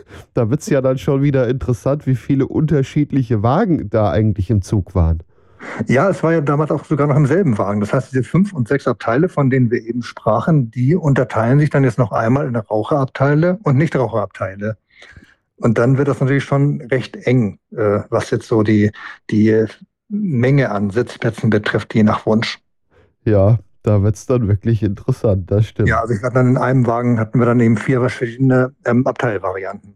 da wird es ja dann schon wieder interessant, wie viele unterschiedliche Wagen da eigentlich im Zug waren. Ja, es war ja damals auch sogar noch im selben Wagen. Das heißt, diese fünf und sechs Abteile, von denen wir eben sprachen, die unterteilen sich dann jetzt noch einmal in Raucherabteile und Nichtraucherabteile. Und dann wird das natürlich schon recht eng, äh, was jetzt so die, die Menge an Sitzplätzen betrifft, je nach Wunsch. Ja, da wird es dann wirklich interessant, das stimmt. Ja, also ich hatte dann in einem Wagen, hatten wir dann eben vier verschiedene ähm, Abteilvarianten.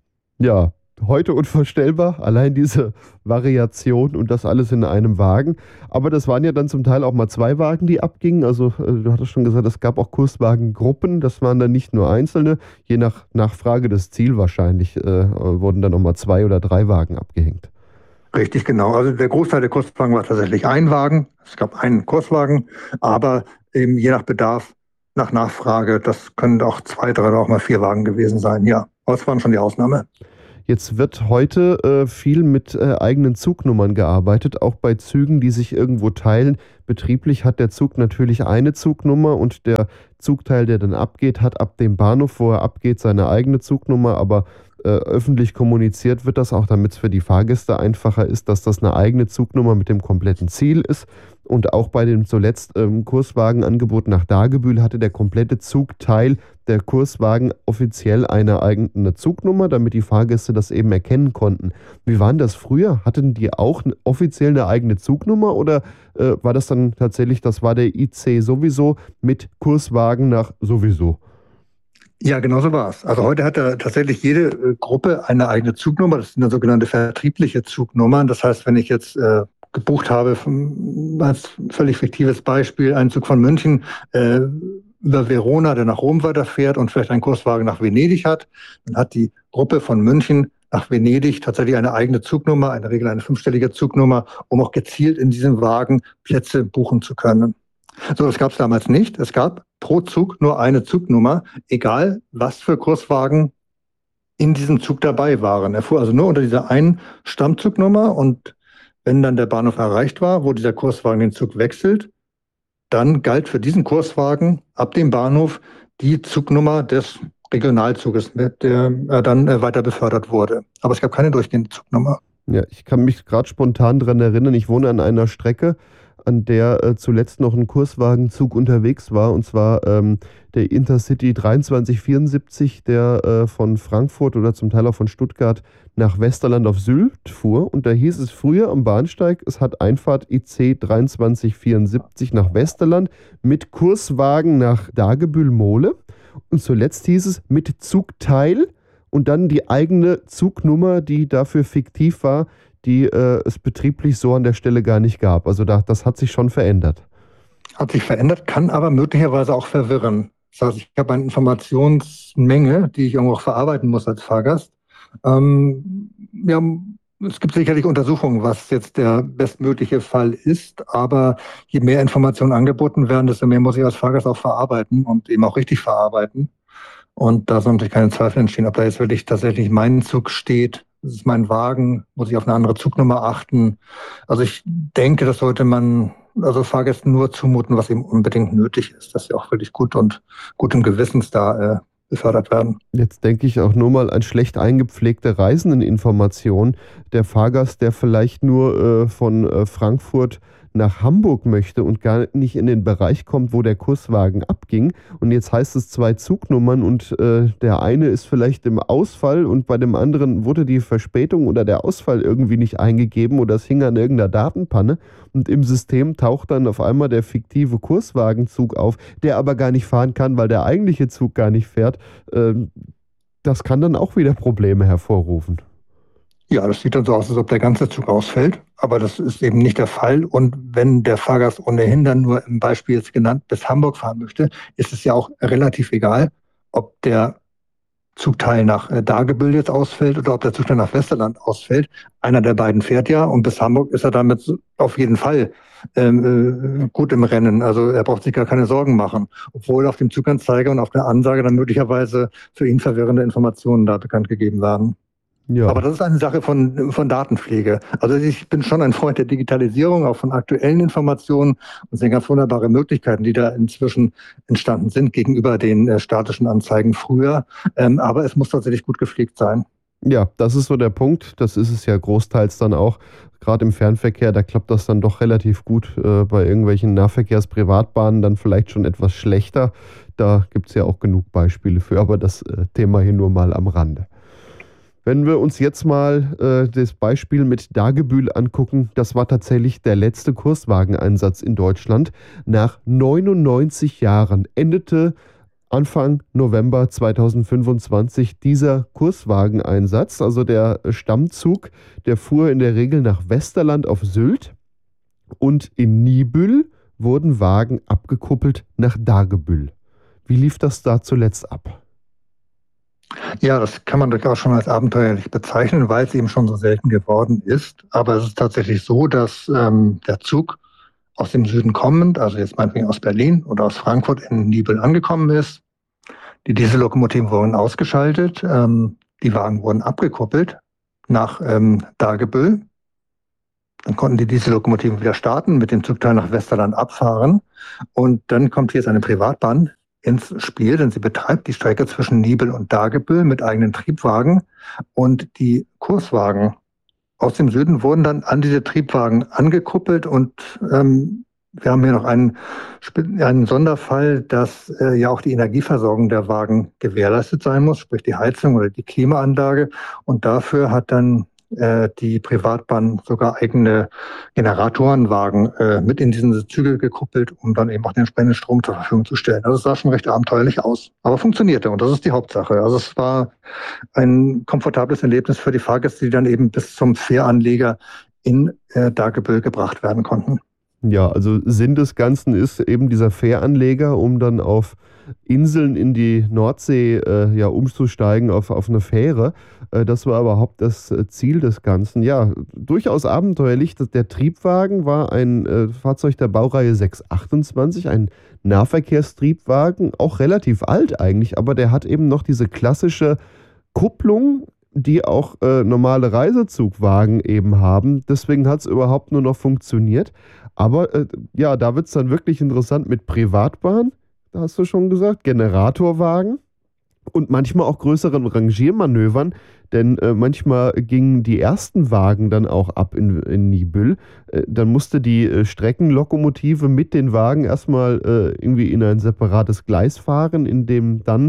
Ja, heute unvorstellbar, allein diese Variation und das alles in einem Wagen. Aber das waren ja dann zum Teil auch mal zwei Wagen, die abgingen. Also du hattest schon gesagt, es gab auch Kurswagengruppen. Das waren dann nicht nur einzelne. Je nach Nachfrage des Ziels wahrscheinlich äh, wurden dann nochmal zwei oder drei Wagen abgehängt. Richtig, genau. Also der Großteil der Kurswagen war tatsächlich ein Wagen. Es gab einen Kurswagen, aber eben je nach Bedarf, nach Nachfrage, das können auch zwei, drei oder auch mal vier Wagen gewesen sein. Ja, aber das waren schon die Ausnahme. Jetzt wird heute äh, viel mit äh, eigenen Zugnummern gearbeitet, auch bei Zügen, die sich irgendwo teilen. Betrieblich hat der Zug natürlich eine Zugnummer und der Zugteil, der dann abgeht, hat ab dem Bahnhof, wo er abgeht, seine eigene Zugnummer, aber äh, öffentlich kommuniziert wird das auch, damit es für die Fahrgäste einfacher ist, dass das eine eigene Zugnummer mit dem kompletten Ziel ist. Und auch bei dem zuletzt ähm, Kurswagenangebot nach Dagebühl hatte der komplette Zugteil der Kurswagen offiziell eine eigene Zugnummer, damit die Fahrgäste das eben erkennen konnten. Wie waren das früher? Hatten die auch offiziell eine eigene Zugnummer oder äh, war das dann tatsächlich, das war der I C sowieso mit Kurswagen nach sowieso? Ja, genau so war es. Also heute hat ja tatsächlich jede äh, Gruppe eine eigene Zugnummer. Das sind dann sogenannte vertriebliche Zugnummern. Das heißt, wenn ich jetzt äh, gebucht habe, vom, als völlig fiktives Beispiel, einen Zug von München äh, über Verona, der nach Rom weiterfährt und vielleicht einen Kurswagen nach Venedig hat, dann hat die Gruppe von München nach Venedig tatsächlich eine eigene Zugnummer, in der Regel eine fünfstellige Zugnummer, um auch gezielt in diesem Wagen Plätze buchen zu können. So, das gab es damals nicht. Es gab pro Zug nur eine Zugnummer, egal was für Kurswagen in diesem Zug dabei waren. Er fuhr also nur unter dieser einen Stammzugnummer und wenn dann der Bahnhof erreicht war, wo dieser Kurswagen den Zug wechselt, dann galt für diesen Kurswagen ab dem Bahnhof die Zugnummer des Regionalzuges, mit der er dann weiter befördert wurde. Aber es gab keine durchgehende Zugnummer. Ja, ich kann mich gerade spontan daran erinnern, ich wohne an einer Strecke, an der äh, zuletzt noch ein Kurswagenzug unterwegs war, und zwar ähm, der Intercity dreiundzwanzig vierundsiebzig, der äh, von Frankfurt oder zum Teil auch von Stuttgart nach Westerland auf Sylt fuhr. Und da hieß es früher am Bahnsteig, es hat Einfahrt I C dreiundzwanzig vierundsiebzig nach Westerland mit Kurswagen nach Dagebüll-Mole. Und zuletzt hieß es mit Zugteil und dann die eigene Zugnummer, die dafür fiktiv war, die äh, es betrieblich so an der Stelle gar nicht gab. Also da, das hat sich schon verändert. Hat sich verändert, kann aber möglicherweise auch verwirren. Das heißt, ich habe eine Informationsmenge, die ich irgendwo auch verarbeiten muss als Fahrgast. Ähm, ja, es gibt sicherlich Untersuchungen, was jetzt der bestmögliche Fall ist, aber je mehr Informationen angeboten werden, desto mehr muss ich als Fahrgast auch verarbeiten und eben auch richtig verarbeiten. Und da soll natürlich keine Zweifel entstehen, ob da jetzt wirklich tatsächlich mein Zug steht. Das ist mein Wagen, muss ich auf eine andere Zugnummer achten. Also ich denke, das sollte man also Fahrgästen nur zumuten, was eben unbedingt nötig ist, dass sie auch wirklich gut und gutem Gewissens da äh, befördert werden. Jetzt denke ich auch nur mal an schlecht eingepflegte Reisendeninformationen. Der Fahrgast, der vielleicht nur äh, von äh, Frankfurt nach Hamburg möchte und gar nicht in den Bereich kommt, wo der Kurswagen abging. Und jetzt heißt es zwei Zugnummern und äh, der eine ist vielleicht im Ausfall und bei dem anderen wurde die Verspätung oder der Ausfall irgendwie nicht eingegeben oder es hing an irgendeiner Datenpanne. Und im System taucht dann auf einmal der fiktive Kurswagenzug auf, der aber gar nicht fahren kann, weil der eigentliche Zug gar nicht fährt. Ähm, das kann dann auch wieder Probleme hervorrufen. Ja, das sieht dann so aus, als ob der ganze Zug ausfällt, aber das ist eben nicht der Fall. Und wenn der Fahrgast ohnehin dann nur im Beispiel jetzt genannt bis Hamburg fahren möchte, ist es ja auch relativ egal, ob der Zugteil nach äh, Dagebüll jetzt ausfällt oder ob der Zugteil nach Westerland ausfällt. Einer der beiden fährt ja und bis Hamburg ist er damit auf jeden Fall ähm, äh, gut im Rennen. Also er braucht sich gar keine Sorgen machen, obwohl auf dem Zuganzeiger und auf der Ansage dann möglicherweise für ihn verwirrende Informationen da bekannt gegeben werden. Ja. Aber das ist eine Sache von, von Datenpflege. Also ich bin schon ein Freund der Digitalisierung, auch von aktuellen Informationen. Und es sind ganz wunderbare Möglichkeiten, die da inzwischen entstanden sind gegenüber den äh, statischen Anzeigen früher. Ähm, aber es muss tatsächlich gut gepflegt sein. Ja, das ist so der Punkt. Das ist es ja großteils dann auch. Gerade im Fernverkehr, da klappt das dann doch relativ gut. Äh, bei irgendwelchen Nahverkehrsprivatbahnen dann vielleicht schon etwas schlechter. Da gibt es ja auch genug Beispiele für. Aber das äh, Thema hier nur mal am Rande. Wenn wir uns jetzt mal äh, das Beispiel mit Dagebüll angucken, das war tatsächlich der letzte Kurswageneinsatz in Deutschland. Nach neunundneunzig Jahren endete Anfang November zweitausendfünfundzwanzig dieser Kurswageneinsatz. Also der Stammzug, der fuhr in der Regel nach Westerland auf Sylt und in Niebüll wurden Wagen abgekuppelt nach Dagebüll. Wie lief das da zuletzt ab? Ja, das kann man durchaus schon als abenteuerlich bezeichnen, weil es eben schon so selten geworden ist. Aber es ist tatsächlich so, dass ähm, der Zug aus dem Süden kommend, also jetzt meinetwegen aus Berlin oder aus Frankfurt in Niebüll angekommen ist. Die Diesellokomotiven wurden ausgeschaltet, ähm, die Wagen wurden abgekuppelt nach ähm, Dagebüll. Dann konnten die Diesellokomotiven wieder starten, mit dem Zugteil nach Westerland abfahren. Und dann kommt hier jetzt eine Privatbahn ins Spiel, denn sie betreibt die Strecke zwischen Niebüll und Dagebüll mit eigenen Triebwagen und die Kurswagen aus dem Süden wurden dann an diese Triebwagen angekuppelt und ähm, wir haben hier noch einen, einen Sonderfall, dass äh, ja auch die Energieversorgung der Wagen gewährleistet sein muss, sprich die Heizung oder die Klimaanlage und dafür hat dann äh, die Privatbahn sogar eigene Generatorenwagen äh, mit in diese Züge gekuppelt, um dann eben auch den entsprechenden Strom zur Verfügung zu stellen. Also es sah schon recht abenteuerlich aus, aber funktionierte und das ist die Hauptsache. Also es war ein komfortables Erlebnis für die Fahrgäste, die dann eben bis zum Fähranleger in äh, Dagebüll gebracht werden konnten. Ja, also Sinn des Ganzen ist eben dieser Fähranleger, um dann auf Inseln in die Nordsee äh, ja, umzusteigen auf, auf eine Fähre. Äh, das war überhaupt das äh, Ziel des Ganzen. Ja, durchaus abenteuerlich. Der Triebwagen war ein äh, Fahrzeug der Baureihe sechshundertachtundzwanzig, ein Nahverkehrstriebwagen, auch relativ alt eigentlich, aber der hat eben noch diese klassische Kupplung, die auch äh, normale Reisezugwagen eben haben. Deswegen hat es überhaupt nur noch funktioniert. Aber äh, ja, da wird es dann wirklich interessant mit Privatbahn. Da hast du schon gesagt, Generatorwagen und manchmal auch größeren Rangiermanövern, denn äh, manchmal gingen die ersten Wagen dann auch ab in, in Niebüll. Äh, dann musste die äh, Streckenlokomotive mit den Wagen erstmal äh, irgendwie in ein separates Gleis fahren, in dem dann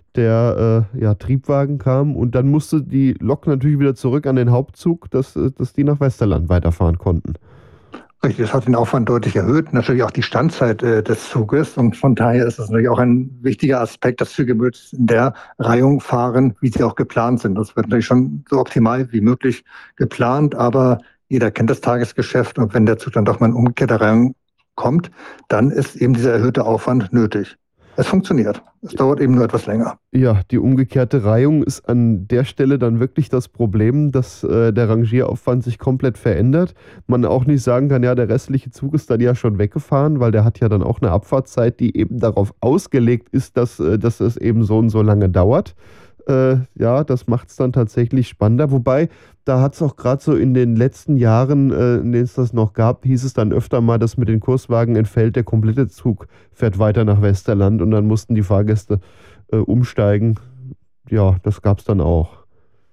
der äh, ja, Triebwagen kam, und dann musste die Lok natürlich wieder zurück an den Hauptzug, dass, äh, dass die nach Westerland weiterfahren konnten. Richtig, das hat den Aufwand deutlich erhöht, natürlich auch die Standzeit äh, des Zuges, und von daher ist es natürlich auch ein wichtiger Aspekt, dass Züge möglichst in der Reihung fahren, wie sie auch geplant sind. Das wird natürlich schon so optimal wie möglich geplant, aber jeder kennt das Tagesgeschäft, und wenn der Zug dann doch mal in umgekehrter Reihung kommt, dann ist eben dieser erhöhte Aufwand nötig. Es funktioniert. Es dauert eben nur etwas länger. Ja, die umgekehrte Reihung ist an der Stelle dann wirklich das Problem, dass äh, der Rangieraufwand sich komplett verändert. Man auch nicht sagen kann, ja, der restliche Zug ist dann ja schon weggefahren, weil der hat ja dann auch eine Abfahrtszeit, die eben darauf ausgelegt ist, dass, äh, dass es eben so und so lange dauert. Äh, ja, das macht es dann tatsächlich spannender. Wobei, da hat es auch gerade so in den letzten Jahren, äh, in denen es das noch gab, hieß es dann öfter mal, dass mit den Kurswagen entfällt, der komplette Zug fährt weiter nach Westerland, und dann mussten die Fahrgäste äh, umsteigen. Ja, das gab es dann auch.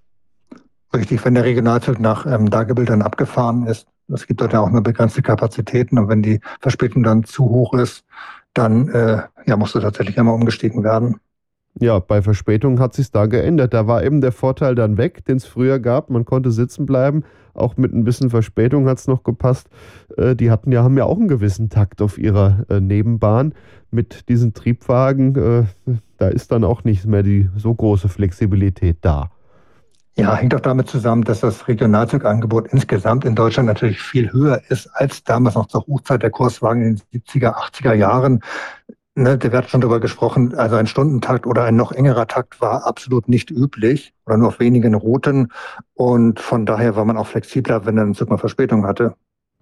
Richtig, wenn der Regionalzug nach ähm, Dagebüll dann abgefahren ist, es gibt dort ja auch nur begrenzte Kapazitäten, und wenn die Verspätung dann zu hoch ist, dann äh, ja, musste tatsächlich einmal umgestiegen werden. Ja, bei Verspätung hat sich's da geändert. Da war eben der Vorteil dann weg, den es früher gab. Man konnte sitzen bleiben. Auch mit ein bisschen Verspätung hat es noch gepasst. Äh, die hatten ja, haben ja auch einen gewissen Takt auf ihrer äh, Nebenbahn. Mit diesen Triebwagen, äh, da ist dann auch nicht mehr die so große Flexibilität da. Ja, hängt auch damit zusammen, dass das Regionalzugangebot insgesamt in Deutschland natürlich viel höher ist als damals noch zur Hochzeit der Kurswagen in den siebziger, achtziger Jahren. Ne, der wird schon darüber gesprochen, also ein Stundentakt oder ein noch engerer Takt war absolut nicht üblich oder nur auf wenigen Routen, und von daher war man auch flexibler, wenn ein Zug mal Verspätung hatte.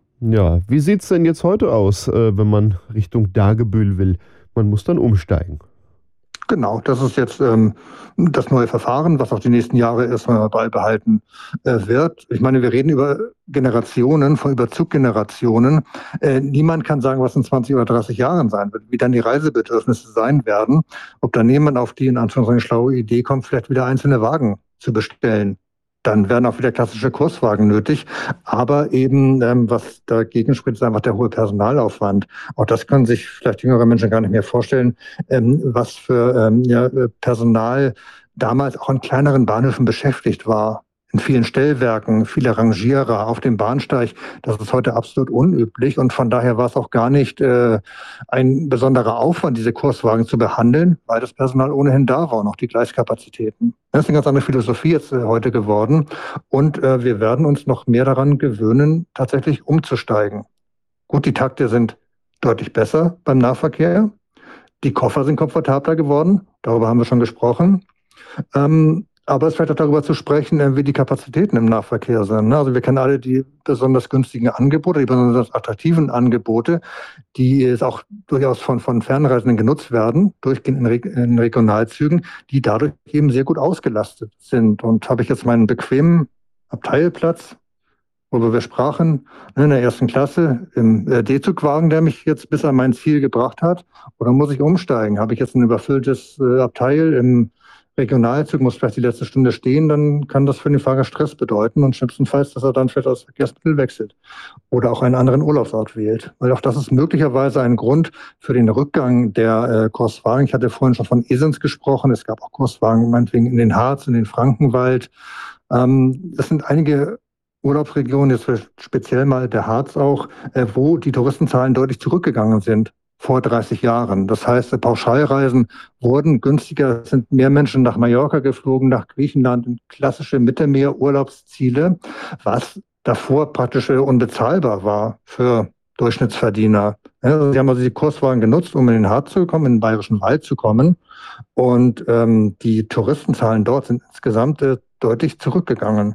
Ja, wie sieht es denn jetzt heute aus, äh, wenn man Richtung Dagebüll will? Man muss dann umsteigen. Genau, das ist jetzt ähm, das neue Verfahren, was auch die nächsten Jahre erstmal beibehalten äh, wird. Ich meine, wir reden über Generationen, von über Zuggenerationen. Äh, niemand kann sagen, was in zwanzig oder dreißig Jahren sein wird, wie dann die Reisebedürfnisse sein werden. Ob dann jemand auf die in Anführungszeichen schlaue Idee kommt, vielleicht wieder einzelne Wagen zu bestellen. Dann werden auch wieder klassische Kurswagen nötig. Aber eben, ähm, was dagegen spricht, ist einfach der hohe Personalaufwand. Auch das können sich vielleicht jüngere Menschen gar nicht mehr vorstellen, ähm, was für ähm, ja, Personal damals auch in kleineren Bahnhöfen beschäftigt war. In vielen Stellwerken, viele Rangierer auf dem Bahnsteig. Das ist heute absolut unüblich. Und von daher war es auch gar nicht äh, ein besonderer Aufwand, diese Kurswagen zu behandeln, weil das Personal ohnehin da war und auch die Gleiskapazitäten. Das ist eine ganz andere Philosophie jetzt äh, heute geworden. Und äh, wir werden uns noch mehr daran gewöhnen, tatsächlich umzusteigen. Gut, die Takte sind deutlich besser beim Nahverkehr. Die Koffer sind komfortabler geworden. Darüber haben wir schon gesprochen. Ähm, Aber es ist vielleicht auch darüber zu sprechen, wie die Kapazitäten im Nahverkehr sind. Also wir kennen alle die besonders günstigen Angebote, die besonders attraktiven Angebote, die jetzt auch durchaus von, von Fernreisenden genutzt werden, durchgehend in, Re in Regionalzügen, die dadurch eben sehr gut ausgelastet sind. Und habe ich jetzt meinen bequemen Abteilplatz, worüber wir sprachen, in der ersten Klasse im D-Zugwagen, der mich jetzt bis an mein Ziel gebracht hat, oder muss ich umsteigen? Habe ich jetzt ein überfülltes Abteil im Regionalzug, muss vielleicht die letzte Stunde stehen, dann kann das für den Fahrer Stress bedeuten, und schlimmstenfalls, dass er dann vielleicht das Verkehrsmittel wechselt oder auch einen anderen Urlaubsort wählt. Weil auch das ist möglicherweise ein Grund für den Rückgang der äh, Kurswagen. Ich hatte vorhin schon von Esens gesprochen. Es gab auch Kurswagen meinetwegen in den Harz, in den Frankenwald. Ähm, das sind einige Urlaubsregionen, jetzt speziell mal der Harz auch, äh, wo die Touristenzahlen deutlich zurückgegangen sind. Vor dreißig Jahren. Das heißt, Pauschalreisen wurden günstiger, es sind mehr Menschen nach Mallorca geflogen, nach Griechenland, in klassische Mittelmeer-Urlaubsziele, was davor praktisch unbezahlbar war für Durchschnittsverdiener. Ja, sie haben also die Kurswagen genutzt, um in den Harz zu kommen, in den Bayerischen Wald zu kommen. Und ähm, die Touristenzahlen dort sind insgesamt äh, deutlich zurückgegangen.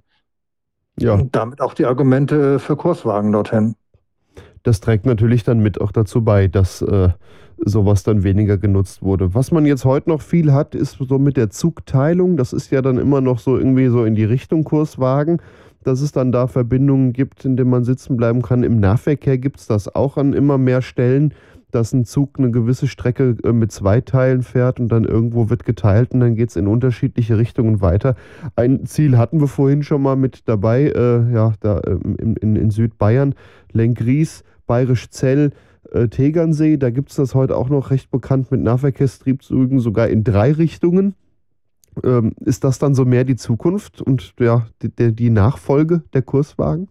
Ja. Und damit auch die Argumente für Kurswagen dorthin. Das trägt natürlich dann mit auch dazu bei, dass äh, sowas dann weniger genutzt wurde. Was man jetzt heute noch viel hat, ist so mit der Zugteilung. Das ist ja dann immer noch so irgendwie so in die Richtung Kurswagen, dass es dann da Verbindungen gibt, in denen man sitzen bleiben kann. Im Nahverkehr gibt es das auch an immer mehr Stellen, dass ein Zug eine gewisse Strecke äh, mit zwei Teilen fährt und dann irgendwo wird geteilt und dann geht es in unterschiedliche Richtungen weiter. Ein Ziel hatten wir vorhin schon mal mit dabei, äh, ja, da äh, in, in, in Südbayern, Lenggries, Bayerisch Zell, äh, Tegernsee. Da gibt es das heute auch noch recht bekannt mit Nahverkehrstriebzügen, sogar in drei Richtungen. Ähm, ist das dann so mehr die Zukunft und ja, die, die Nachfolge der Kurswagen?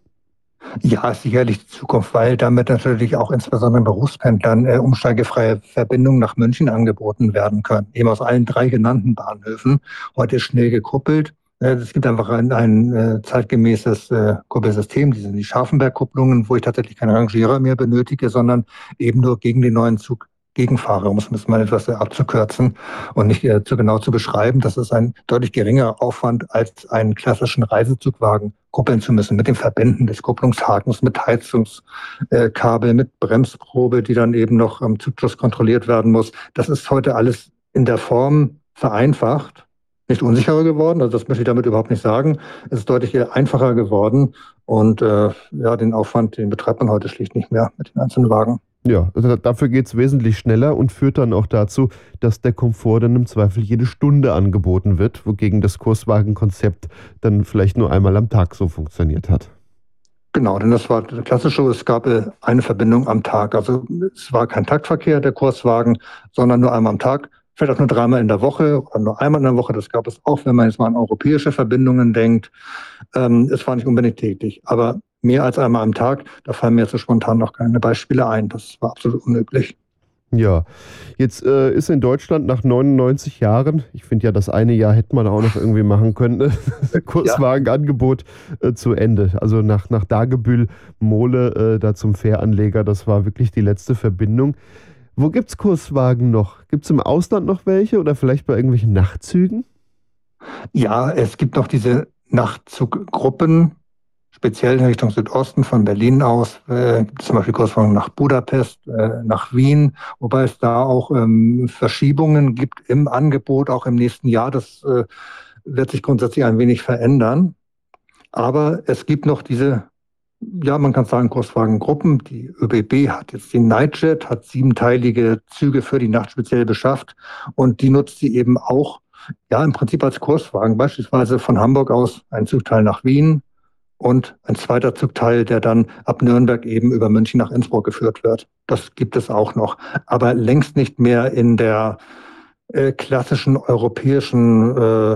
Ja, sicherlich die Zukunft, weil damit natürlich auch insbesondere Berufspendlern äh, umsteigefreie Verbindungen nach München angeboten werden können. Eben aus allen drei genannten Bahnhöfen. Heute schnell gekuppelt. Äh, es gibt einfach ein, ein äh, zeitgemäßes äh, Kuppelsystem. Die sind die Scharfenberg-Kupplungen, wo ich tatsächlich keinen Rangierer mehr benötige, sondern eben nur gegen den neuen Zug gegenfahre, um es mal etwas abzukürzen und nicht äh, zu genau zu beschreiben. Das ist ein deutlich geringerer Aufwand, als einen klassischen Reisezugwagen kuppeln zu müssen, mit den Verbänden des Kupplungshakens, mit Heizungskabel, äh, mit Bremsprobe, die dann eben noch am Zugschluss kontrolliert werden muss. Das ist heute alles in der Form vereinfacht, nicht unsicherer geworden, also das möchte ich damit überhaupt nicht sagen. Es ist deutlich einfacher geworden und äh, ja, den Aufwand, den betreibt man heute schlicht nicht mehr mit den einzelnen Wagen. Ja, also dafür geht es wesentlich schneller und führt dann auch dazu, dass der Komfort dann im Zweifel jede Stunde angeboten wird, wogegen das Kurswagenkonzept dann vielleicht nur einmal am Tag so funktioniert hat. Genau, denn das war klassisch so, es gab eine Verbindung am Tag. Also es war kein Taktverkehr, der Kurswagen, sondern nur einmal am Tag, vielleicht auch nur dreimal in der Woche oder nur einmal in der Woche. Das gab es auch, wenn man jetzt mal an europäische Verbindungen denkt. Ähm, es war nicht unbedingt täglich, aber mehr als einmal am Tag, da fallen mir jetzt so spontan noch keine Beispiele ein. Das war absolut unüblich. Ja, jetzt äh, ist in Deutschland nach neunundneunzig Jahren, ich finde ja, das eine Jahr hätte man auch noch irgendwie machen können, Kurswagenangebot äh, zu Ende. Also nach, nach Dagebüll, Mole, äh, da zum Fähranleger, das war wirklich die letzte Verbindung. Wo gibt es Kurswagen noch? Gibt es im Ausland noch welche oder vielleicht bei irgendwelchen Nachtzügen? Ja, es gibt noch diese Nachtzuggruppen, speziell in Richtung Südosten von Berlin aus, äh, zum Beispiel Kurswagen nach Budapest, äh, nach Wien, wobei es da auch ähm, Verschiebungen gibt im Angebot, auch im nächsten Jahr. Das äh, wird sich grundsätzlich ein wenig verändern. Aber es gibt noch diese, ja, man kann sagen, Kurswagengruppen. Die ÖBB hat jetzt den Nightjet, hat siebenteilige Züge für die Nacht speziell beschafft und die nutzt sie eben auch, ja, im Prinzip als Kurswagen, beispielsweise von Hamburg aus ein Zugteil nach Wien, und ein zweiter Zugteil, der dann ab Nürnberg eben über München nach Innsbruck geführt wird. Das gibt es auch noch, aber längst nicht mehr in der äh, klassischen europäischen äh,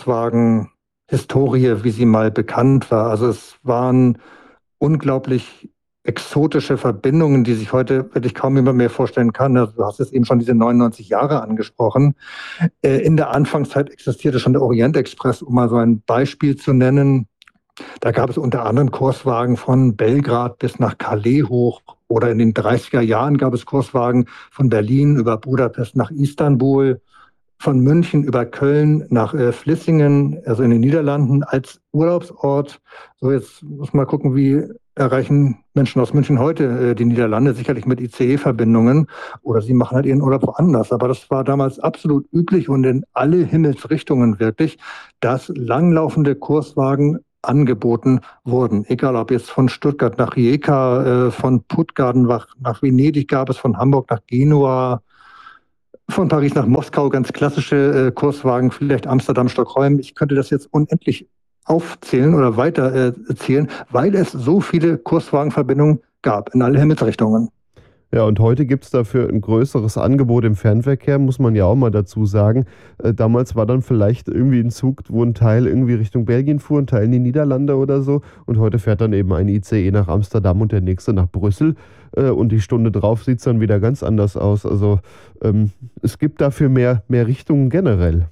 Kurswagen-Historie, wie sie mal bekannt war. Also es waren unglaublich exotische Verbindungen, die sich heute wirklich kaum jemand mehr vorstellen kann. Du hast jetzt eben schon diese neunundneunzig Jahre angesprochen. Äh, in der Anfangszeit existierte schon der Orient-Express, um mal so ein Beispiel zu nennen. Da gab es unter anderem Kurswagen von Belgrad bis nach Calais hoch, oder in den dreißiger Jahren gab es Kurswagen von Berlin über Budapest nach Istanbul, von München über Köln nach äh, Vlissingen, also in den Niederlanden, als Urlaubsort. So, jetzt muss man mal gucken, wie erreichen Menschen aus München heute äh, die Niederlande, sicherlich mit I C E-Verbindungen, oder sie machen halt ihren Urlaub woanders. Aber das war damals absolut üblich und in alle Himmelsrichtungen wirklich, dass langlaufende Kurswagen angeboten wurden. Egal ob jetzt von Stuttgart nach Rijeka, äh, von Puttgarden nach, nach Venedig gab es, von Hamburg nach Genua, von Paris nach Moskau, ganz klassische äh, Kurswagen, vielleicht Amsterdam, Stockholm. Ich könnte das jetzt unendlich aufzählen oder weiter äh, zählen, weil es so viele Kurswagenverbindungen gab in alle Himmelsrichtungen. Ja, und heute gibt es dafür ein größeres Angebot im Fernverkehr, muss man ja auch mal dazu sagen. Äh, damals war dann vielleicht irgendwie ein Zug, wo ein Teil irgendwie Richtung Belgien fuhr, ein Teil in die Niederlande oder so. Und heute fährt dann eben ein I C E nach Amsterdam und der nächste nach Brüssel. Äh, und die Stunde drauf sieht es dann wieder ganz anders aus. Also ähm, es gibt dafür mehr, mehr Richtungen generell.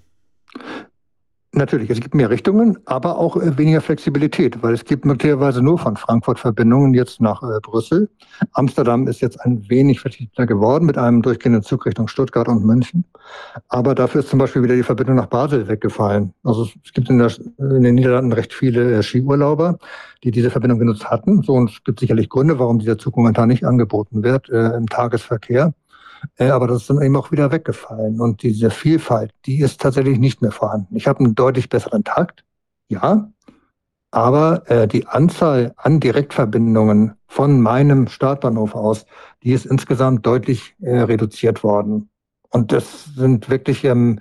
Natürlich, es gibt mehr Richtungen, aber auch äh, weniger Flexibilität, weil es gibt möglicherweise nur von Frankfurt Verbindungen jetzt nach äh, Brüssel. Amsterdam ist jetzt ein wenig flexibler geworden mit einem durchgehenden Zug Richtung Stuttgart und München. Aber dafür ist zum Beispiel wieder die Verbindung nach Basel weggefallen. Also es gibt in, der, in den Niederlanden recht viele äh, Skiurlauber, die diese Verbindung genutzt hatten. So, und es gibt sicherlich Gründe, warum dieser Zug momentan nicht angeboten wird äh, im Tagesverkehr. Aber das ist dann eben auch wieder weggefallen. Und diese Vielfalt, die ist tatsächlich nicht mehr vorhanden. Ich habe einen deutlich besseren Takt, ja, aber äh, die Anzahl an Direktverbindungen von meinem Startbahnhof aus, die ist insgesamt deutlich äh, reduziert worden. Und das sind wirklich ähm,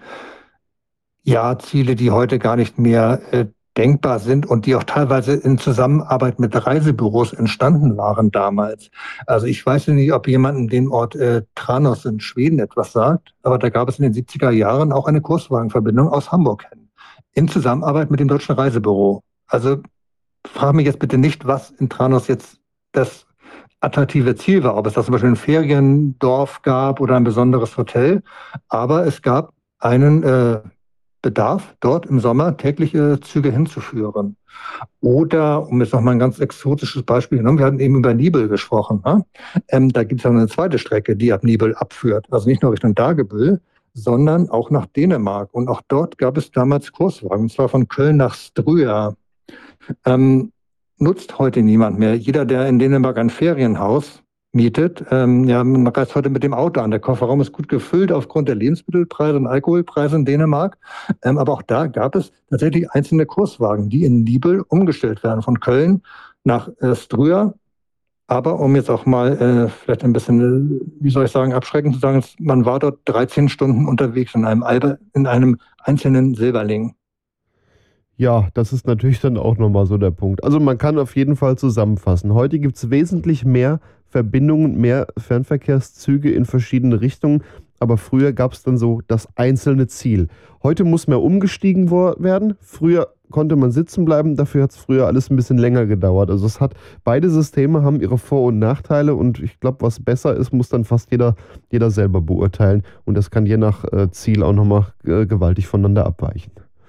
ja Ziele, die heute gar nicht mehr äh, denkbar sind und die auch teilweise in Zusammenarbeit mit Reisebüros entstanden waren damals. Also ich weiß nicht, ob jemand den Ort äh, Tranås in Schweden etwas sagt, aber da gab es in den siebziger Jahren auch eine Kurswagenverbindung aus Hamburg hin, in Zusammenarbeit mit dem Deutschen Reisebüro. Also frage mich jetzt bitte nicht, was in Tranås jetzt das attraktive Ziel war, ob es da zum Beispiel ein Feriendorf gab oder ein besonderes Hotel, aber es gab einen äh, Bedarf, dort im Sommer tägliche Züge hinzuführen. Oder, um jetzt noch mal ein ganz exotisches Beispiel zu nehmen, wir hatten eben über Nibel gesprochen. Ne? Ähm, da gibt es ja eine zweite Strecke, die ab Nibel abführt. Also nicht nur Richtung Dagebüll, sondern auch nach Dänemark. Und auch dort gab es damals Kurswagen, und zwar von Köln nach Strøa. Ähm, nutzt heute niemand mehr. Jeder, der in Dänemark ein Ferienhaus mietet, ähm, ja, man reist heute mit dem Auto an. Der Kofferraum ist gut gefüllt aufgrund der Lebensmittelpreise und Alkoholpreise in Dänemark. Ähm, aber auch da gab es tatsächlich einzelne Kurswagen, die in Nibel umgestellt werden, von Köln nach äh, Strøa. Aber um jetzt auch mal äh, vielleicht ein bisschen, äh, wie soll ich sagen, abschreckend zu sagen, man war dort dreizehn Stunden unterwegs in einem, Albe, in einem einzelnen Silberling. Ja, das ist natürlich dann auch nochmal so der Punkt. Also man kann auf jeden Fall zusammenfassen. Heute gibt es wesentlich mehr Verbindungen, mehr Fernverkehrszüge in verschiedene Richtungen. Aber früher gab es dann so das einzelne Ziel. Heute muss mehr umgestiegen werden. Früher konnte man sitzen bleiben, dafür hat es früher alles ein bisschen länger gedauert. Also es hat, beide Systeme haben ihre Vor- und Nachteile und ich glaube, was besser ist, muss dann fast jeder, jeder selber beurteilen. Und das kann je nach äh, Ziel auch nochmal äh, gewaltig voneinander abweichen.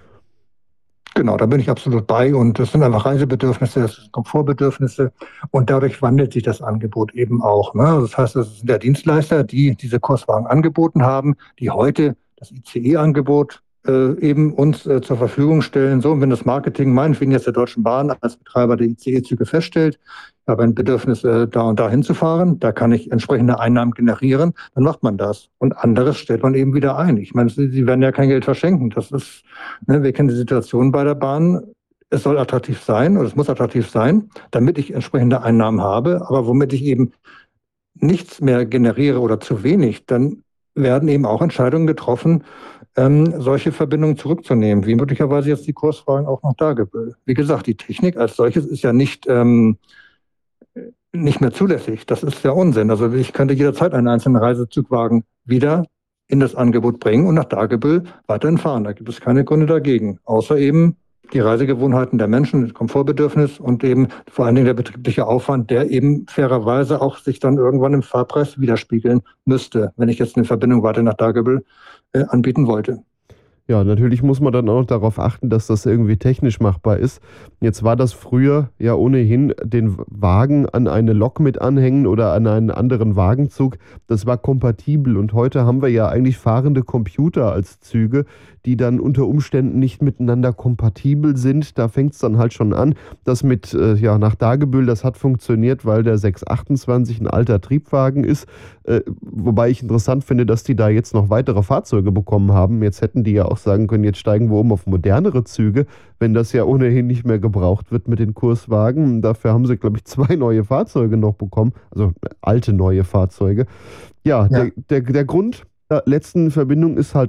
Genau, da bin ich absolut bei und das sind einfach Reisebedürfnisse, das sind Komfortbedürfnisse und dadurch wandelt sich das Angebot eben auch. Ne? Das heißt, es sind der Dienstleister, die diese Kurswagen angeboten haben, die heute das I C E-Angebot äh, eben uns äh, zur Verfügung stellen. So, und wenn das Marketing meinetwegen jetzt der Deutschen Bahn als Betreiber der I C E-Züge feststellt, ich habe ein Bedürfnis, äh, da und da hinzufahren, da kann ich entsprechende Einnahmen generieren, dann macht man das. Und anderes stellt man eben wieder ein. Ich meine, sie, sie werden ja kein Geld verschenken. Das ist, ne, wir kennen die Situation bei der Bahn. Es soll attraktiv sein oder es muss attraktiv sein, damit ich entsprechende Einnahmen habe. Aber womit ich eben nichts mehr generiere oder zu wenig, dann werden eben auch Entscheidungen getroffen, ähm, solche Verbindungen zurückzunehmen, wie möglicherweise jetzt die Kurswagen auch noch Dagebüll. Wie gesagt, die Technik als solches ist ja nicht ähm, nicht mehr zulässig. Das ist ja Unsinn. Also ich könnte jederzeit einen einzelnen Reisezugwagen wieder in das Angebot bringen und nach Dagebüll weiterhin fahren. Da gibt es keine Gründe dagegen, außer eben die Reisegewohnheiten der Menschen, das Komfortbedürfnis und eben vor allen Dingen der betriebliche Aufwand, der eben fairerweise auch sich dann irgendwann im Fahrpreis widerspiegeln müsste, wenn ich jetzt eine Verbindung weiter nach Dagebüll äh, anbieten wollte. Ja, natürlich muss man dann auch darauf achten, dass das irgendwie technisch machbar ist. Jetzt war das früher ja ohnehin den Wagen an eine Lok mit anhängen oder an einen anderen Wagenzug. Das war kompatibel und heute haben wir ja eigentlich fahrende Computer als Züge, die dann unter Umständen nicht miteinander kompatibel sind. Da fängt es dann halt schon an. Das mit, äh, ja, nach Dagebüll, das hat funktioniert, weil der sechs achtundzwanzig ein alter Triebwagen ist. Äh, wobei ich interessant finde, dass die da jetzt noch weitere Fahrzeuge bekommen haben. Jetzt hätten die ja auch sagen können, jetzt steigen wir um auf modernere Züge, wenn das ja ohnehin nicht mehr gebraucht wird mit den Kurswagen. Dafür haben sie, glaube ich, zwei neue Fahrzeuge noch bekommen, also alte neue Fahrzeuge. Ja, ja. Der, der, der Grund der letzten Verbindung ist halt